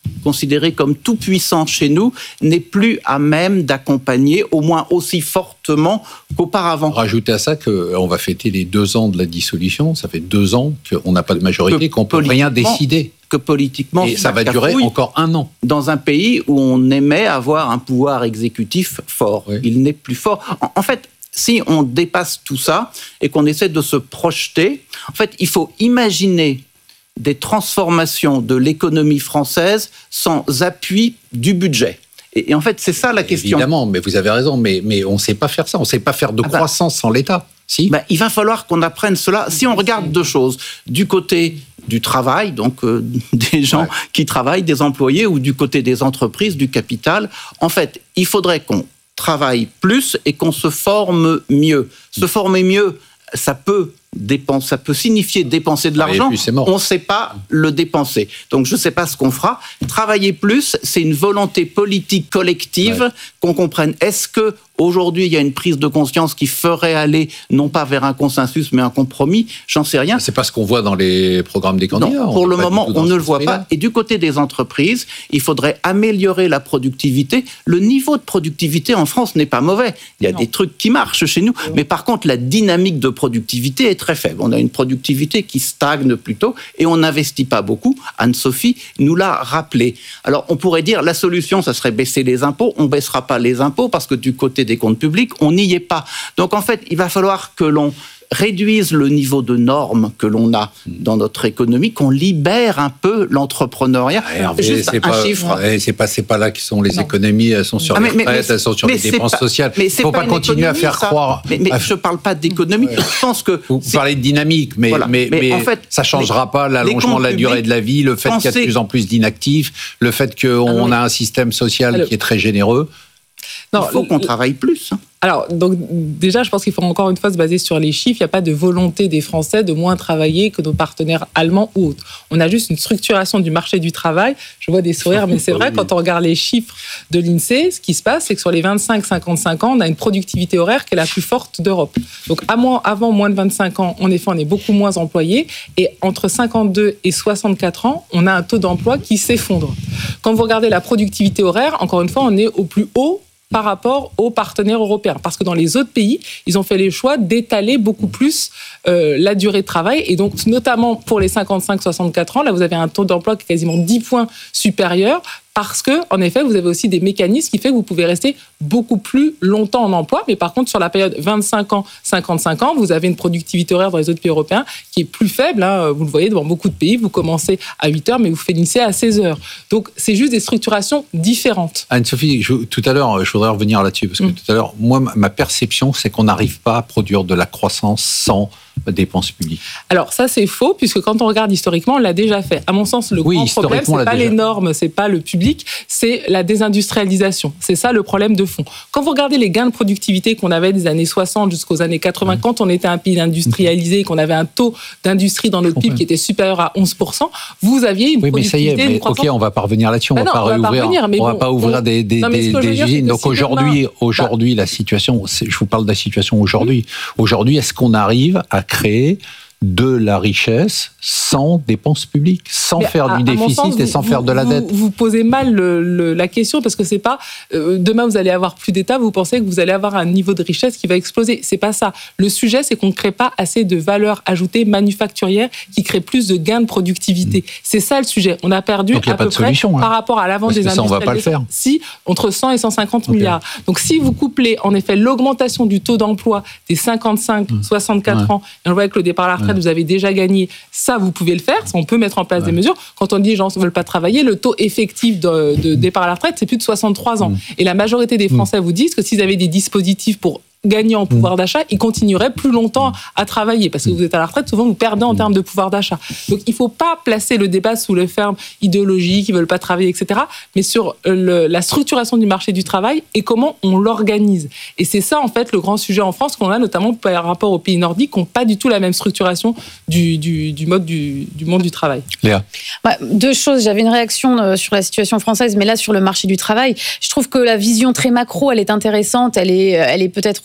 considéré comme tout puissant chez nous, n'est plus à même d'accompagner, au moins aussi fortement qu'auparavant. Rajoutez à ça qu'on va fêter les deux ans de la dissolution. Ça fait deux ans qu'on n'a pas de majorité, que qu'on peut rien décider. Que politiquement, et ça va durer encore un an. Dans un pays où on aimait avoir un pouvoir exécutif fort. Oui. Il n'est plus fort. En, en fait, si on dépasse tout ça et qu'on essaie de se projeter, en fait, il faut imaginer des transformations de l'économie française sans appui du budget. Et, et en fait, c'est ça la question. Évidemment, mais vous avez raison, mais, mais on ne sait pas faire ça. On ne sait pas faire de ah croissance bah, sans l'État. Si bah, il va falloir qu'on apprenne cela. Si on regarde deux choses, du côté du travail, donc euh, des gens ouais. qui travaillent, des employés, ou du côté des entreprises, du capital, en fait, il faudrait qu'on travaille plus et qu'on se forme mieux. Se former mieux, ça peut dépenser, ça peut signifier dépenser de l'argent. On ne sait pas le dépenser. Donc, je ne sais pas ce qu'on fera. Travailler plus, c'est une volonté politique collective ouais. qu'on comprenne. Est-ce que aujourd'hui, il y a une prise de conscience qui ferait aller, non pas vers un consensus, mais un compromis? J'en sais rien. C'est pas ce qu'on voit dans les programmes des candidats. Non, pour le moment, on ne le voit pas. Et du côté des entreprises, il faudrait améliorer la productivité. Le niveau de productivité en France n'est pas mauvais. Il y a non. des trucs qui marchent chez nous. Non. Mais par contre, la dynamique de productivité est très faible. On a une productivité qui stagne plutôt et on n'investit pas beaucoup. Anne-Sophie nous l'a rappelé. Alors, on pourrait dire la solution, ça serait baisser les impôts. On ne baissera pas les impôts parce que du côté des comptes publics, on n'y est pas. Donc, en fait, il va falloir que l'on réduise le niveau de normes que l'on a dans notre économie, qu'on libère un peu l'entrepreneuriat. Hervé, juste c'est un pas, chiffre. Ouais, c'est pas, c'est pas là qui sont les non. économies, elles sont sur ah, les mais, retraites, mais, elles sont sur les dépenses pas, sociales. Il ne faut pas, pas continuer à faire ça. croire... Mais, mais je ne parle pas d'économie, ouais. je pense que... Vous parlez de dynamique, mais, voilà. mais, mais, mais en fait, ça ne changera pas l'allongement de la durée de la vie, le fait qu'il y a de plus en plus d'inactifs, le fait qu'on a un système social qui est très généreux. Non, il faut qu'on travaille plus. Hein. Alors, donc, déjà, je pense qu'il faut encore une fois se baser sur les chiffres. Il n'y a pas de volonté des Français de moins travailler que nos partenaires allemands ou autres. On a juste une structuration du marché du travail. Je vois des sourires, mais c'est vrai, quand on regarde les chiffres de l'INSEE, ce qui se passe, c'est que sur les vingt-cinq à cinquante-cinq ans, on a une productivité horaire qui est la plus forte d'Europe. Donc, avant moins de vingt-cinq ans, en effet, on est beaucoup moins employés. Et entre cinquante-deux et soixante-quatre ans, on a un taux d'emploi qui s'effondre. Quand vous regardez la productivité horaire, encore une fois, on est au plus haut par rapport aux partenaires européens. Parce que dans les autres pays, ils ont fait les choix d'étaler beaucoup plus euh, la durée de travail. Et donc, notamment pour les cinquante-cinq à soixante-quatre ans, là, vous avez un taux d'emploi qui est quasiment dix points supérieur. Parce que, en effet, vous avez aussi des mécanismes qui font que vous pouvez rester beaucoup plus longtemps en emploi. Mais par contre, sur la période vingt-cinq ans, cinquante-cinq ans, vous avez une productivité horaire dans les autres pays européens qui est plus faible. Hein. Vous le voyez, dans beaucoup de pays, vous commencez à huit heures, mais vous finissez à seize heures. Donc, c'est juste des structurations différentes. Anne-Sophie, je, tout à l'heure, je voudrais revenir là-dessus. Parce que mmh. tout à l'heure, moi, ma perception, c'est qu'on n'arrive pas à produire de la croissance sans dépenses publiques. Alors ça c'est faux, puisque quand on regarde historiquement, on l'a déjà fait. À mon sens, le oui, grand problème, c'est pas déjà. les normes, c'est pas le public, c'est la désindustrialisation. C'est ça le problème de fond. Quand vous regardez les gains de productivité qu'on avait des années soixante jusqu'aux années quatre-vingts, mmh. quand on était un pays industrialisé, qu'on avait un taux d'industrie dans notre P I B qui était supérieur à onze pour cent, vous aviez une oui, productivité... Mais ça y est, mais ok, on va pas revenir là-dessus, on ben va non, pas réouvrir, on va pas, revenir, mais on bon, va pas ouvrir on... des, des, non, des, des usines. Donc si aujourd'hui, demain... aujourd'hui bah... la situation, je vous parle de la situation aujourd'hui. Mmh. Aujourd'hui, est-ce qu'on arrive à créer de la richesse sans dépenses publiques, sans mais faire à, du déficit sens, et sans vous, faire de la vous, dette. Vous posez mal le, le, la question parce que c'est pas euh, demain vous allez avoir plus d'État, vous pensez que vous allez avoir un niveau de richesse qui va exploser. C'est pas ça. Le sujet, c'est qu'on ne crée pas assez de valeur ajoutée manufacturière qui crée plus de gains de productivité. Mmh. C'est ça le sujet. On a perdu Donc, à peu près solution, hein. par rapport à l'avant des industriels. On va pas le faire. Si entre cent et cent cinquante okay. milliards. Donc si vous couplez en effet l'augmentation du taux d'emploi des cinquante-cinq à soixante-quatre mmh. ans, et on voit avec le départ à la retraite, mmh. vous avez déjà gagné. Ça, vous pouvez le faire. On peut mettre en place ouais. des mesures. Quand on dit les gens ne veulent pas travailler, le taux effectif de, de départ à la retraite, c'est plus de soixante-trois ans. Mmh. Et la majorité des Français mmh. vous disent que s'ils avaient des dispositifs pour gagner en pouvoir mmh. d'achat, ils continueraient plus longtemps à travailler. Parce que vous êtes à la retraite, souvent vous perdez en mmh. termes de pouvoir d'achat. Donc il ne faut pas placer le débat sous le ferme idéologique, ils ne veulent pas travailler, et cetera, mais sur le, la structuration du marché du travail et comment on l'organise. Et c'est ça, en fait, le grand sujet en France qu'on a, notamment par rapport aux pays nordiques, qui n'ont pas du tout la même structuration du, du, du mode du, du monde du travail. Léa. Bah, deux choses. J'avais une réaction sur la situation française, mais là, sur le marché du travail, je trouve que la vision très macro, elle est intéressante, elle est, elle est peut-être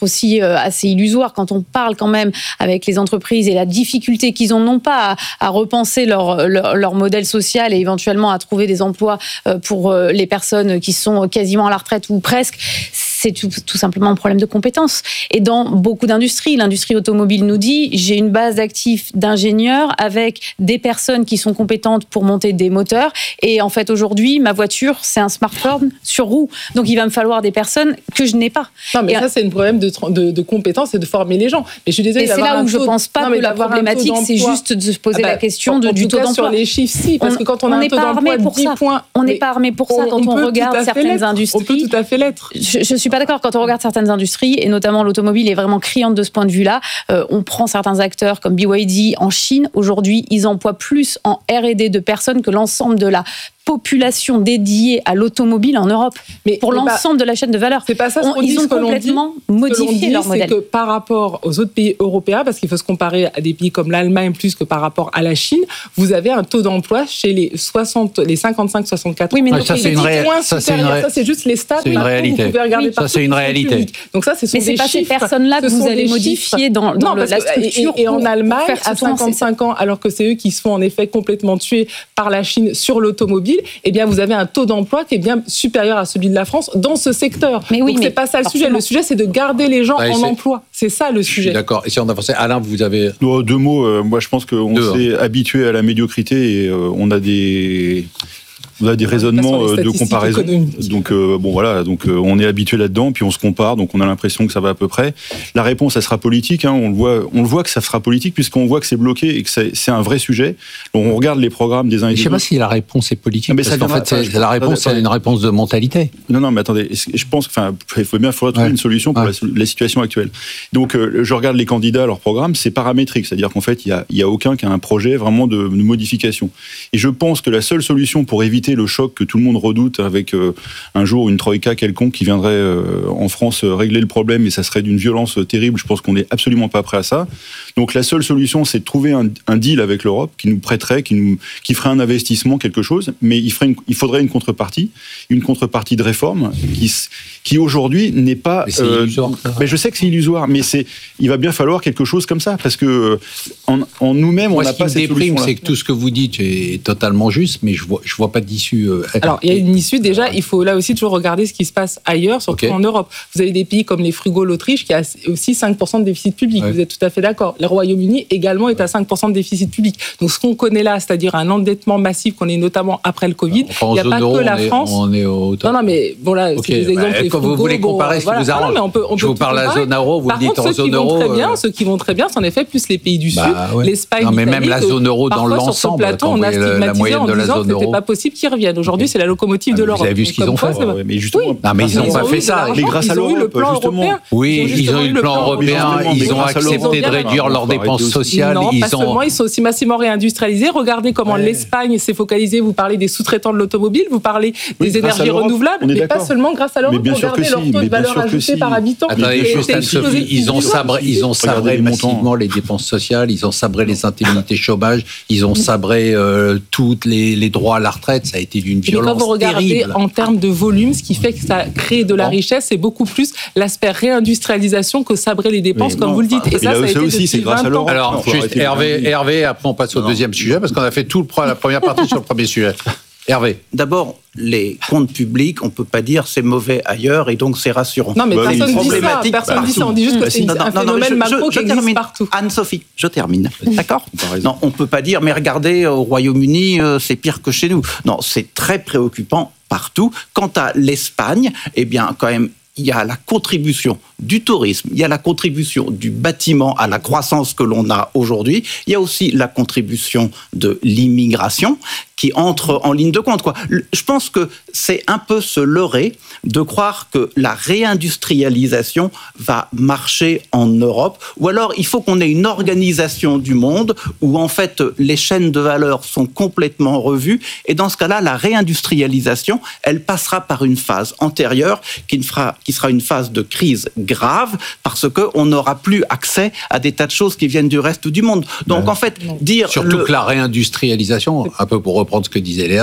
aussi assez illusoire quand on parle quand même avec les entreprises et la difficulté qu'ils ont non pas à, à repenser leur, leur, leur modèle social et éventuellement à trouver des emplois pour les personnes qui sont quasiment à la retraite ou presque. C'est tout, tout simplement un problème de compétences. Et dans beaucoup d'industries, l'industrie automobile nous dit, j'ai une base d'actifs d'ingénieurs avec des personnes qui sont compétentes pour monter des moteurs. Et en fait, aujourd'hui, ma voiture, c'est un smartphone sur roue. Donc, il va me falloir des personnes que je n'ai pas. Non, mais et ça, c'est un problème de, de, de compétences et de former les gens. Mais je suis désolée. Et c'est là où je ne pense pas non, que la problématique, c'est juste de se poser ah bah, la question de, du taux d'emploi. Sur les chiffres, si, parce on, que quand on, on a un taux d'emploi de dix points... On n'est pas armé pour ça quand on, on regarde certaines industries. On peut tout à fait l'être. Je ne suis pas d'accord. Quand on regarde certaines industries, et notamment l'automobile est vraiment criante de ce point de vue-là, euh, on prend certains acteurs comme B Y D en Chine. Aujourd'hui, ils emploient plus en R et D de personnes que l'ensemble de la population dédiée à l'automobile en Europe, mais pour l'ensemble de la chaîne de valeur. C'est pas ça ce qu'on Ils dit, ont ce que complètement dit, modifié dit, leur modèle. C'est que par rapport aux autres pays européens, parce qu'il faut se comparer à des pays comme l'Allemagne plus que par rapport à la Chine, vous avez un taux d'emploi chez les soixante, les cinquante-cinq soixante-quatre. Oui, mais ouais, ça, c'est une ré... ça, c'est une ré... ça c'est juste les stats. C'est une réalité. Vous pouvez regarder oui. Ça c'est une réalité. Donc ça, ce sont mais c'est des pas chiffres. Ces personnes-là que vous allez modifier dans, dans non, le, la structure. Et, et en Allemagne, à souvent, cinquante-cinq ans, alors que c'est eux qui se font en effet complètement tuer par la Chine sur l'automobile, eh bien vous avez un taux d'emploi qui est bien supérieur à celui de la France dans ce secteur. Mais oui, donc mais c'est pas ça le sujet. Le sujet, c'est de garder les gens bah, en emploi. C'est ça le sujet. D'accord. Et si on avançait, Alain, vous avez deux mots. Euh, moi, je pense qu'on s'est habitué à la médiocrité et euh, on a des On a des raisonnements de comparaison. Économiques. Donc euh, bon voilà, donc euh, on est habitué là-dedans, puis on se compare, donc on a l'impression que ça va à peu près. La réponse, elle sera politique. Hein, on le voit, on le voit que ça sera politique puisqu'on voit que c'est bloqué et que c'est, c'est un vrai sujet. Donc on regarde les programmes des uns et des autres. Je ne sais pas si la réponse est politique. Non, mais parce ça qu'en fait, c'est, enfin, la réponse, c'est une réponse de mentalité. Non, non, mais attendez. Je pense, enfin, il faut bien, il faudra trouver ouais. une solution pour ouais. la, la situation actuelle. Donc euh, je regarde les candidats, leur programme, c'est paramétrique, c'est-à-dire qu'en fait, il y a, il y a aucun qui a un projet vraiment de, de modification. Et je pense que la seule solution pour éviter le choc que tout le monde redoute avec euh, un jour une troïka quelconque qui viendrait euh, en France euh, régler le problème, et ça serait d'une violence euh, terrible. Je pense qu'on n'est absolument pas prêt à ça. Donc la seule solution, c'est de trouver un, un deal avec l'Europe qui nous prêterait, qui, nous, qui ferait un investissement, quelque chose, mais il, ferait une, il faudrait une contrepartie, une contrepartie de réforme qui, qui aujourd'hui n'est pas... Mais c'est euh, illusoire. Mais je sais que c'est illusoire, mais c'est, il va bien falloir quelque chose comme ça, parce que en, en nous-mêmes, on n'a pas cette solution-là. Ce qui me déprime, c'est que tout ce que vous dites est totalement juste, mais je vois, je vois pas d'issue. Euh, Alors, il y a une issue. Déjà, il faut là aussi toujours regarder ce qui se passe ailleurs, surtout okay. en Europe. Vous avez des pays comme les frugaux, l'Autriche, qui a aussi cinq pour cent de déficit public. Ouais. Vous êtes tout à fait d'accord. Le Royaume-Uni également est à cinq pour cent de déficit public. Donc, ce qu'on connaît là, c'est-à-dire un endettement massif qu'on est notamment après le Covid, enfin, il n'y a pas euro, que la on France. Est, on est au top. Non, non, mais bon là, okay. c'est des exemples. Bah, les quand frugaux, vous voulez comparer, bon, ce qui voilà. vous arrange. Non, mais on peut, on je peut vous parle de la zone euro, vous Par me dites contre, en zone euro. Très bien, euh... Ceux qui vont très bien, c'est en effet plus les pays du Sud, bah, ouais. l'Espagne, non, mais l'Italie. même la zone euro dans l'ensemble. Sur ce plateau, on a stigmatisé en disant que c'était pas possible qu'ils reviennent. Aujourd'hui, c'est la locomotive de l'Europe. Vous avez vu ce qu'ils ont fait. Mais justement, non, mais ils n'ont pas fait ça. Mais grâce à l'Europe, justement. Oui, ils ont eu le plan européen. Ils ont accepté de réduire leurs dépenses sociales. Non, pas seulement. Ils sont aussi massivement réindustrialisés. Regardez comment l'Espagne s'est focalisée. Vous parlez des sous-traitants de l'automobile. Vous parlez des énergies renouvelables, mais pas seulement grâce à l'Europe. Regardez leur taux de valeur ajoutée par habitant. Attendez, juste Anne-Sophie, ils ont sabré, ils ont sabré massivement les dépenses sociales, ils ont sabré les indemnités chômage, ils ont sabré euh, tous les, les droits à la retraite. Ça a été d'une violence terrible. Quand vous regardez terrible. En termes de volume, ce qui fait que ça crée de la non. richesse, c'est beaucoup plus l'aspect réindustrialisation que sabrer les dépenses, mais comme non, vous le dites. Et ça, ça a été aussi, c'est grâce à l'Europe. Alors, juste Hervé, Hervé, après on passe au non. deuxième sujet, parce qu'on a fait tout le, la première partie sur le premier sujet. Hervé. D'abord, les comptes publics, on ne peut pas dire c'est mauvais ailleurs et donc c'est rassurant. Non, mais bah, personne ne dit ça. Personne dit ça. On dit juste que c'est non, un non, phénomène non, macro qui existe partout. Anne-Sophie, je termine. D'accord ? Non, on ne peut pas dire, mais regardez, au Royaume-Uni, c'est pire que chez nous. Non, c'est très préoccupant partout. Quant à l'Espagne, eh bien, quand même, il y a la contribution du tourisme, il y a la contribution du bâtiment à la croissance que l'on a aujourd'hui, il y a aussi la contribution de l'immigration qui entre en ligne de compte, quoi. Je pense que c'est un peu se leurrer de croire que la réindustrialisation va marcher en Europe, ou alors il faut qu'on ait une organisation du monde où en fait les chaînes de valeur sont complètement revues, et dans ce cas-là, la réindustrialisation, elle passera par une phase antérieure qui, ne fera, qui sera une phase de crise grave, parce qu'on n'aura plus accès à des tas de choses qui viennent du reste du monde. Donc, ouais. en fait, dire... Surtout le... que la réindustrialisation, un peu pour reprendre ce que disait Léa,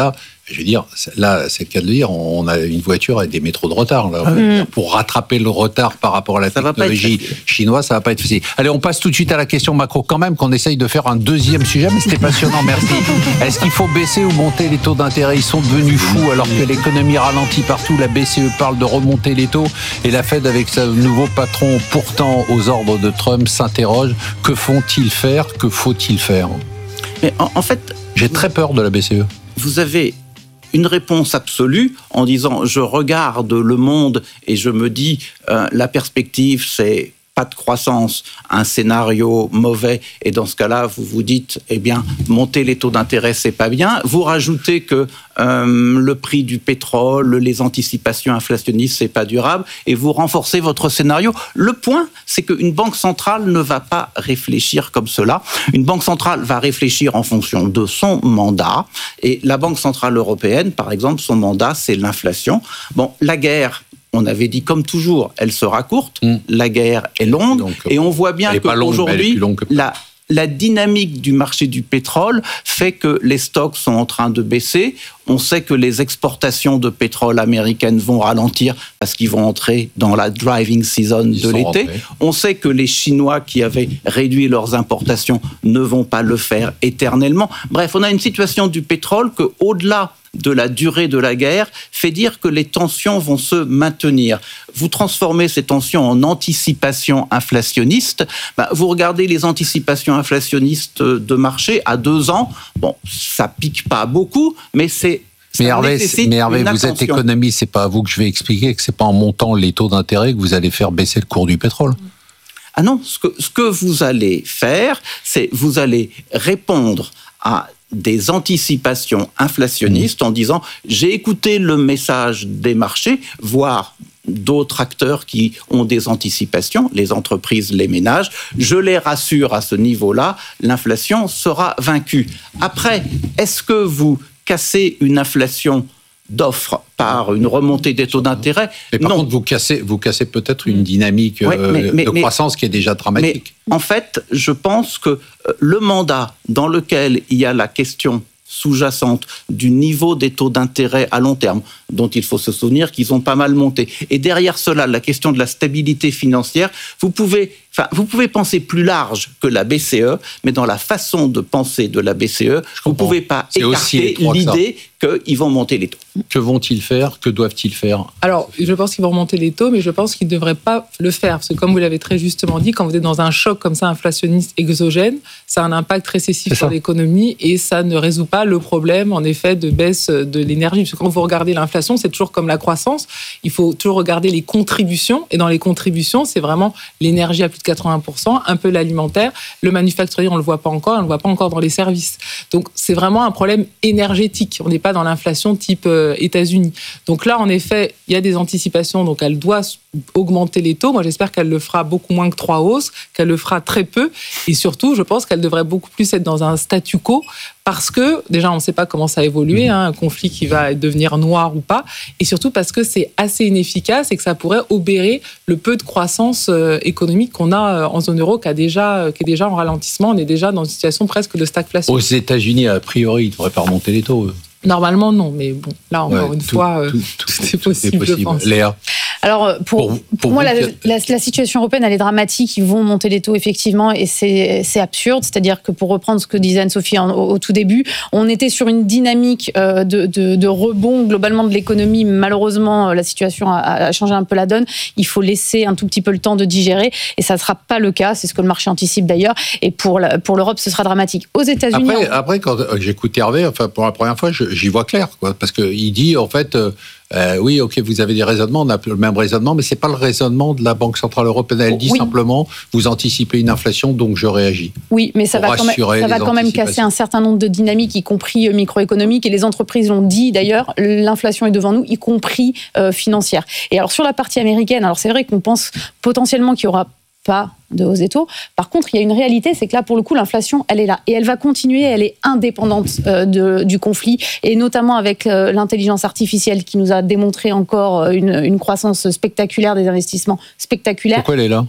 je veux dire, là, c'est le cas de le dire, on a une voiture avec des métros de retard. Là. Mmh. Pour rattraper le retard par rapport à la ça technologie chinoise, ça va pas être facile. Allez, on passe tout de suite à la question macro. Quand même qu'on essaye de faire un deuxième sujet, mais c'était passionnant, merci. Est-ce qu'il faut baisser ou monter les taux d'intérêt? Ils sont devenus fous alors que l'économie ralentit partout. La B C E parle de remonter les taux et la Fed, avec sa nouveau patron pourtant aux ordres de Trump, s'interroge. Que font-ils faire? Que faut-il faire? Mais en, en fait... J'ai très peur de la B C E. Vous avez une réponse absolue en disant je regarde le monde et je me dis euh, la perspective c'est pas de croissance, un scénario mauvais, et dans ce cas-là vous vous dites eh bien monter les taux d'intérêt c'est pas bien. Vous rajoutez que euh, le prix du pétrole, les anticipations inflationnistes c'est pas durable, et vous renforcez votre scénario. Le point c'est qu'une banque centrale ne va pas réfléchir comme cela. Une banque centrale va réfléchir en fonction de son mandat, et la Banque centrale européenne par exemple, son mandat c'est l'inflation. Bon, la guerre, on avait dit comme toujours, elle sera courte, mmh. la guerre est longue, Donc, et on voit bien qu'aujourd'hui, que... la, la dynamique du marché du pétrole fait que les stocks sont en train de baisser. On sait que les exportations de pétrole américaines vont ralentir parce qu'ils vont entrer dans la driving season Ils de l'été. Rentrés. On sait que les Chinois qui avaient réduit leurs importations ne vont pas le faire éternellement. Bref, on a une situation du pétrole que, au-delà de la durée de la guerre, fait dire que les tensions vont se maintenir. Vous transformez ces tensions en anticipation inflationniste. Ben, vous regardez les anticipations inflationnistes de marché à deux ans. Bon, ça pique pas beaucoup, mais c'est Mais Hervé, mais Hervé vous êtes économiste, c'est pas à vous que je vais expliquer que c'est pas en montant les taux d'intérêt que vous allez faire baisser le cours du pétrole. Ah non, ce que, ce que vous allez faire, c'est vous allez répondre à des anticipations inflationnistes mmh. en disant j'ai écouté le message des marchés, voire d'autres acteurs qui ont des anticipations, les entreprises, les ménages, je les rassure à ce niveau-là, l'inflation sera vaincue. Après, est-ce que vous cassez une inflation d'offres par une remontée des taux d'intérêt? Mais par non. contre, vous cassez, vous cassez peut-être une dynamique ouais, mais, mais, de croissance mais, qui est déjà dramatique. Mais en fait, je pense que le mandat dans lequel il y a la question sous-jacente du niveau des taux d'intérêt à long terme, dont il faut se souvenir qu'ils ont pas mal monté. Et derrière cela, la question de la stabilité financière, vous pouvez, enfin, vous pouvez penser plus large que la B C E, mais dans la façon de penser de la B C E, vous ne pouvez pas C'est écarter l'idée qu'ils vont monter les taux. Que vont-ils faire? Que doivent-ils faire? Alors, je pense qu'ils vont remonter les taux, mais je pense qu'ils ne devraient pas le faire. Parce que comme vous l'avez très justement dit, quand vous êtes dans un choc comme ça inflationniste exogène, ça a un impact récessif sur l'économie et ça ne résout pas le problème, en effet, de baisse de l'énergie. Parce que quand vous regardez l'inflation, c'est toujours comme la croissance. Il faut toujours regarder les contributions. Et dans les contributions, c'est vraiment l'énergie à plus de quatre-vingts pour cent, un peu l'alimentaire. Le manufacturier, on ne le voit pas encore. On ne le voit pas encore dans les services. Donc, c'est vraiment un problème énergétique. On n'est pas dans l'inflation type euh, États-Unis. Donc là, en effet, il y a des anticipations. Donc, elle doit augmenter les taux. Moi, j'espère qu'elle le fera beaucoup moins que trois hausses, qu'elle le fera très peu. Et surtout, je pense qu'elle devrait beaucoup plus être dans un statu quo parce que, déjà, on ne sait pas comment ça va évoluer, hein, un conflit qui va devenir noir ou pas, et surtout parce que c'est assez inefficace et que ça pourrait obérer le peu de croissance euh, économique qu'on a euh, en zone euro, qui, a déjà, euh, qui est déjà en ralentissement. On est déjà dans une situation presque de stagflation. Aux États-Unis, a priori, ils ne devraient pas remonter les taux. Eux. Normalement, non, mais bon, là, encore ouais, une tout, fois, euh, tout, tout, tout est possible, possible, je pense. Léa? Alors, pour, pour, pour, pour moi, la, la, la situation européenne, elle est dramatique. Ils vont monter les taux, effectivement, et c'est, c'est absurde. C'est-à-dire que, pour reprendre ce que disait Anne-Sophie en, au, au tout début, on était sur une dynamique euh, de, de, de rebond, globalement, de l'économie. Malheureusement, la situation a, a changé un peu la donne. Il faut laisser un tout petit peu le temps de digérer, et ça ne sera pas le cas. C'est ce que le marché anticipe, d'ailleurs. Et pour, la, pour l'Europe, ce sera dramatique. Aux États-Unis... Après, on... après quand j'écoute Hervé, enfin, pour la première fois, je, j'y vois clair, quoi, parce qu'il dit, en fait... Euh, Euh, oui, ok, vous avez des raisonnements, on a le même raisonnement, mais c'est pas le raisonnement de la Banque Centrale Européenne. Elle dit oui. simplement, vous anticipez une inflation, donc je réagis. Oui, mais ça va quand même, ça va quand même casser un certain nombre de dynamiques, y compris microéconomiques, et les entreprises l'ont dit d'ailleurs, l'inflation est devant nous, y compris euh, financière. Et alors sur la partie américaine, alors c'est vrai qu'on pense potentiellement qu'il y aura pas de hausse des taux. Par contre, il y a une réalité, c'est que là, pour le coup, l'inflation, elle est là. Et elle va continuer, elle est indépendante euh, de, du conflit, et notamment avec euh, l'intelligence artificielle qui nous a démontré encore une, une croissance spectaculaire des investissements spectaculaires. Pourquoi elle est là ?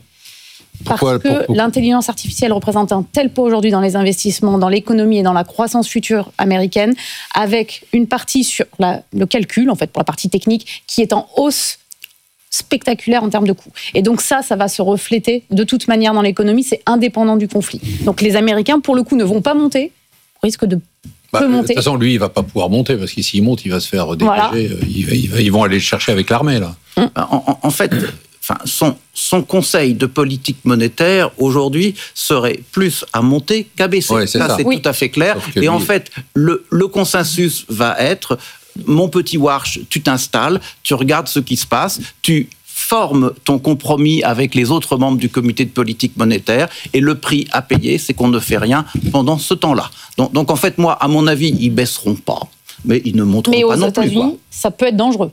Pourquoi, Parce que pourquoi l'intelligence artificielle représente un tel poids aujourd'hui dans les investissements, dans l'économie et dans la croissance future américaine, avec une partie sur la, le calcul, en fait, pour la partie technique, qui est en hausse spectaculaire en termes de coûts. Et donc ça, ça va se refléter de toute manière dans l'économie, c'est indépendant du conflit. Donc les Américains, pour le coup, ne vont pas monter, risquent de bah, peu monter. De toute façon, lui, il va pas pouvoir monter, parce que s'il monte, il va se faire dégager. Voilà. Il va, il va, ils vont aller le chercher avec l'armée, là. En, en, en fait... Enfin, son, son conseil de politique monétaire, aujourd'hui, serait plus à monter qu'à baisser. Ouais, c'est ça, ça, c'est oui. tout à fait clair. Et lui... en fait, le, le consensus va être, mon petit Warsh, tu t'installes, tu regardes ce qui se passe, tu formes ton compromis avec les autres membres du comité de politique monétaire, et le prix à payer, c'est qu'on ne fait rien pendant ce temps-là. Donc, donc en fait, moi, à mon avis, ils baisseront pas, mais ils ne monteront mais pas non plus. Mais aux États-Unis, ça peut être dangereux.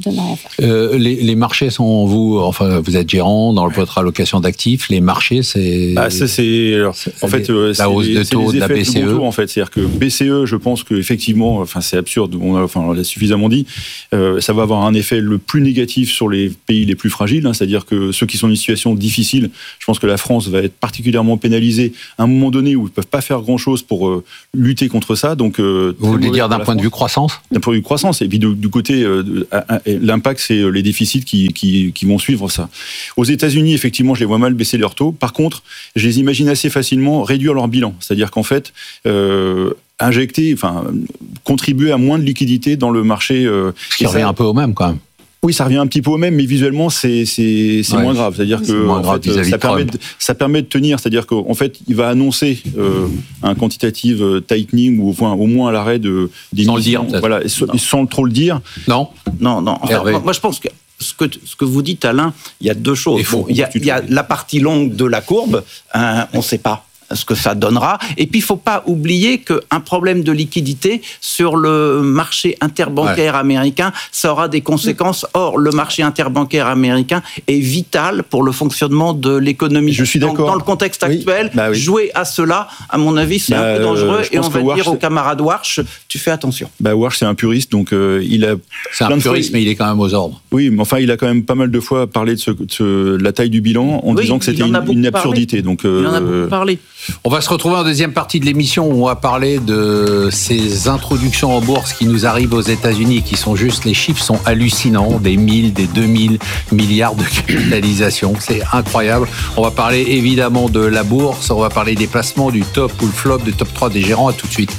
Euh, les, les marchés sont, vous, enfin, vous êtes gérant dans votre allocation d'actifs. Les marchés, c'est. Ah, ça, c'est. Alors, en fait, la c'est, hausse de taux de la B C E. Taux, en fait, c'est-à-dire que B C E, je pense que effectivement, enfin, c'est absurde. On a, enfin, on l'a suffisamment dit. Euh, ça va avoir un effet le plus négatif sur les pays les plus fragiles. Hein, c'est-à-dire que ceux qui sont dans une situation difficile, je pense que la France va être particulièrement pénalisée à un moment donné où ils peuvent pas faire grand-chose pour euh, lutter contre ça. Donc, euh, vous voulez dire d'un point de vue croissance? D'un point de vue croissance, et puis du, du côté euh, de, à, à, l'impact, c'est les déficits qui, qui, qui vont suivre ça. Aux États-Unis, effectivement, je les vois mal baisser leurs taux. Par contre, je les imagine assez facilement réduire leur bilan. C'est-à-dire qu'en fait, euh, injecter, enfin, contribuer à moins de liquidités dans le marché. Euh, Ce qui revient ça, un peu au même, quand même. Oui, ça revient un petit peu au même, mais visuellement, c'est, c'est, c'est ouais, moins grave. C'est-à-dire que moins grave en fait, ça, permet de, ça permet de tenir. C'est-à-dire qu'en fait, il va annoncer euh, un quantitative tightening ou enfin, au moins à l'arrêt de des sans le dire, voilà, sans, sans trop le dire. Non, non, non. En fait, moi, moi, je pense que ce que ce que vous dites, Alain, il y a deux choses. Bon, il y a, il y a la partie longue de la courbe. Hein, on ne sait pas ce que ça donnera. Et puis, il ne faut pas oublier qu'un problème de liquidité sur le marché interbancaire ouais. américain, ça aura des conséquences. Or, le marché interbancaire américain est vital pour le fonctionnement de l'économie. Je suis d'accord. Dans, dans le contexte actuel, oui. Bah oui. jouer à cela, à mon avis, c'est bah, un peu dangereux. Et on va Warsh, dire au camarade Warsh, tu fais attention. Bah, Warsh, c'est un puriste, donc euh, il a... C'est un puriste, mais il est quand même aux ordres. Oui, mais enfin, il a quand même pas mal de fois parlé de, ce, de, ce, de la taille du bilan en oui, disant que c'était une, une absurdité. Donc, euh, il en a beaucoup parlé. On va se retrouver en deuxième partie de l'émission où on va parler de ces introductions en bourse qui nous arrivent aux États-Unis, qui sont juste, les chiffres sont hallucinants, des mille, des deux mille milliards de capitalisation, c'est incroyable. On va parler évidemment de la bourse, on va parler des placements, du top ou le flop, du top trois des gérants. À tout de suite.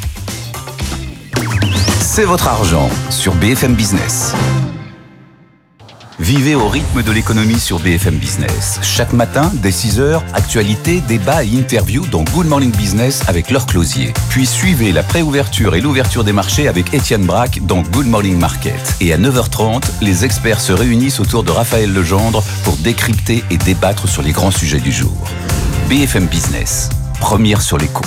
C'est votre argent sur B F M Business. Vivez au rythme de l'économie sur B F M Business. Chaque matin, dès six heures, actualités, débats et interviews dans Good Morning Business avec Laure Closier. Puis suivez la préouverture et l'ouverture des marchés avec Étienne Braque dans Good Morning Market. Et à neuf heures trente, les experts se réunissent autour de Raphaël Legendre pour décrypter et débattre sur les grands sujets du jour. B F M Business, première sur l'écho.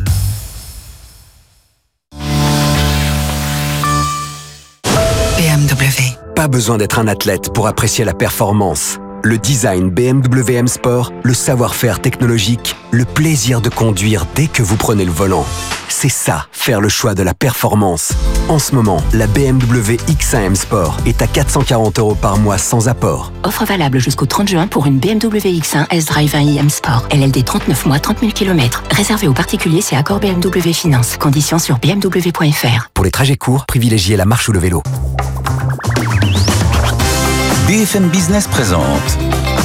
B M W. Pas besoin d'être un athlète pour apprécier la performance. Le design B M W M Sport, le savoir-faire technologique, le plaisir de conduire dès que vous prenez le volant. C'est ça, faire le choix de la performance. En ce moment, la B M W X un M Sport est à quatre cent quarante euros par mois sans apport. Offre valable jusqu'au trente juin pour une B M W X un S-Drive un i M Sport. L L D trente-neuf mois, trente mille kilomètres. Réservé aux particuliers, c'est accord B M W Finance. Conditions sur b m w point f r. Pour les trajets courts, privilégiez la marche ou le vélo. B F M Business présente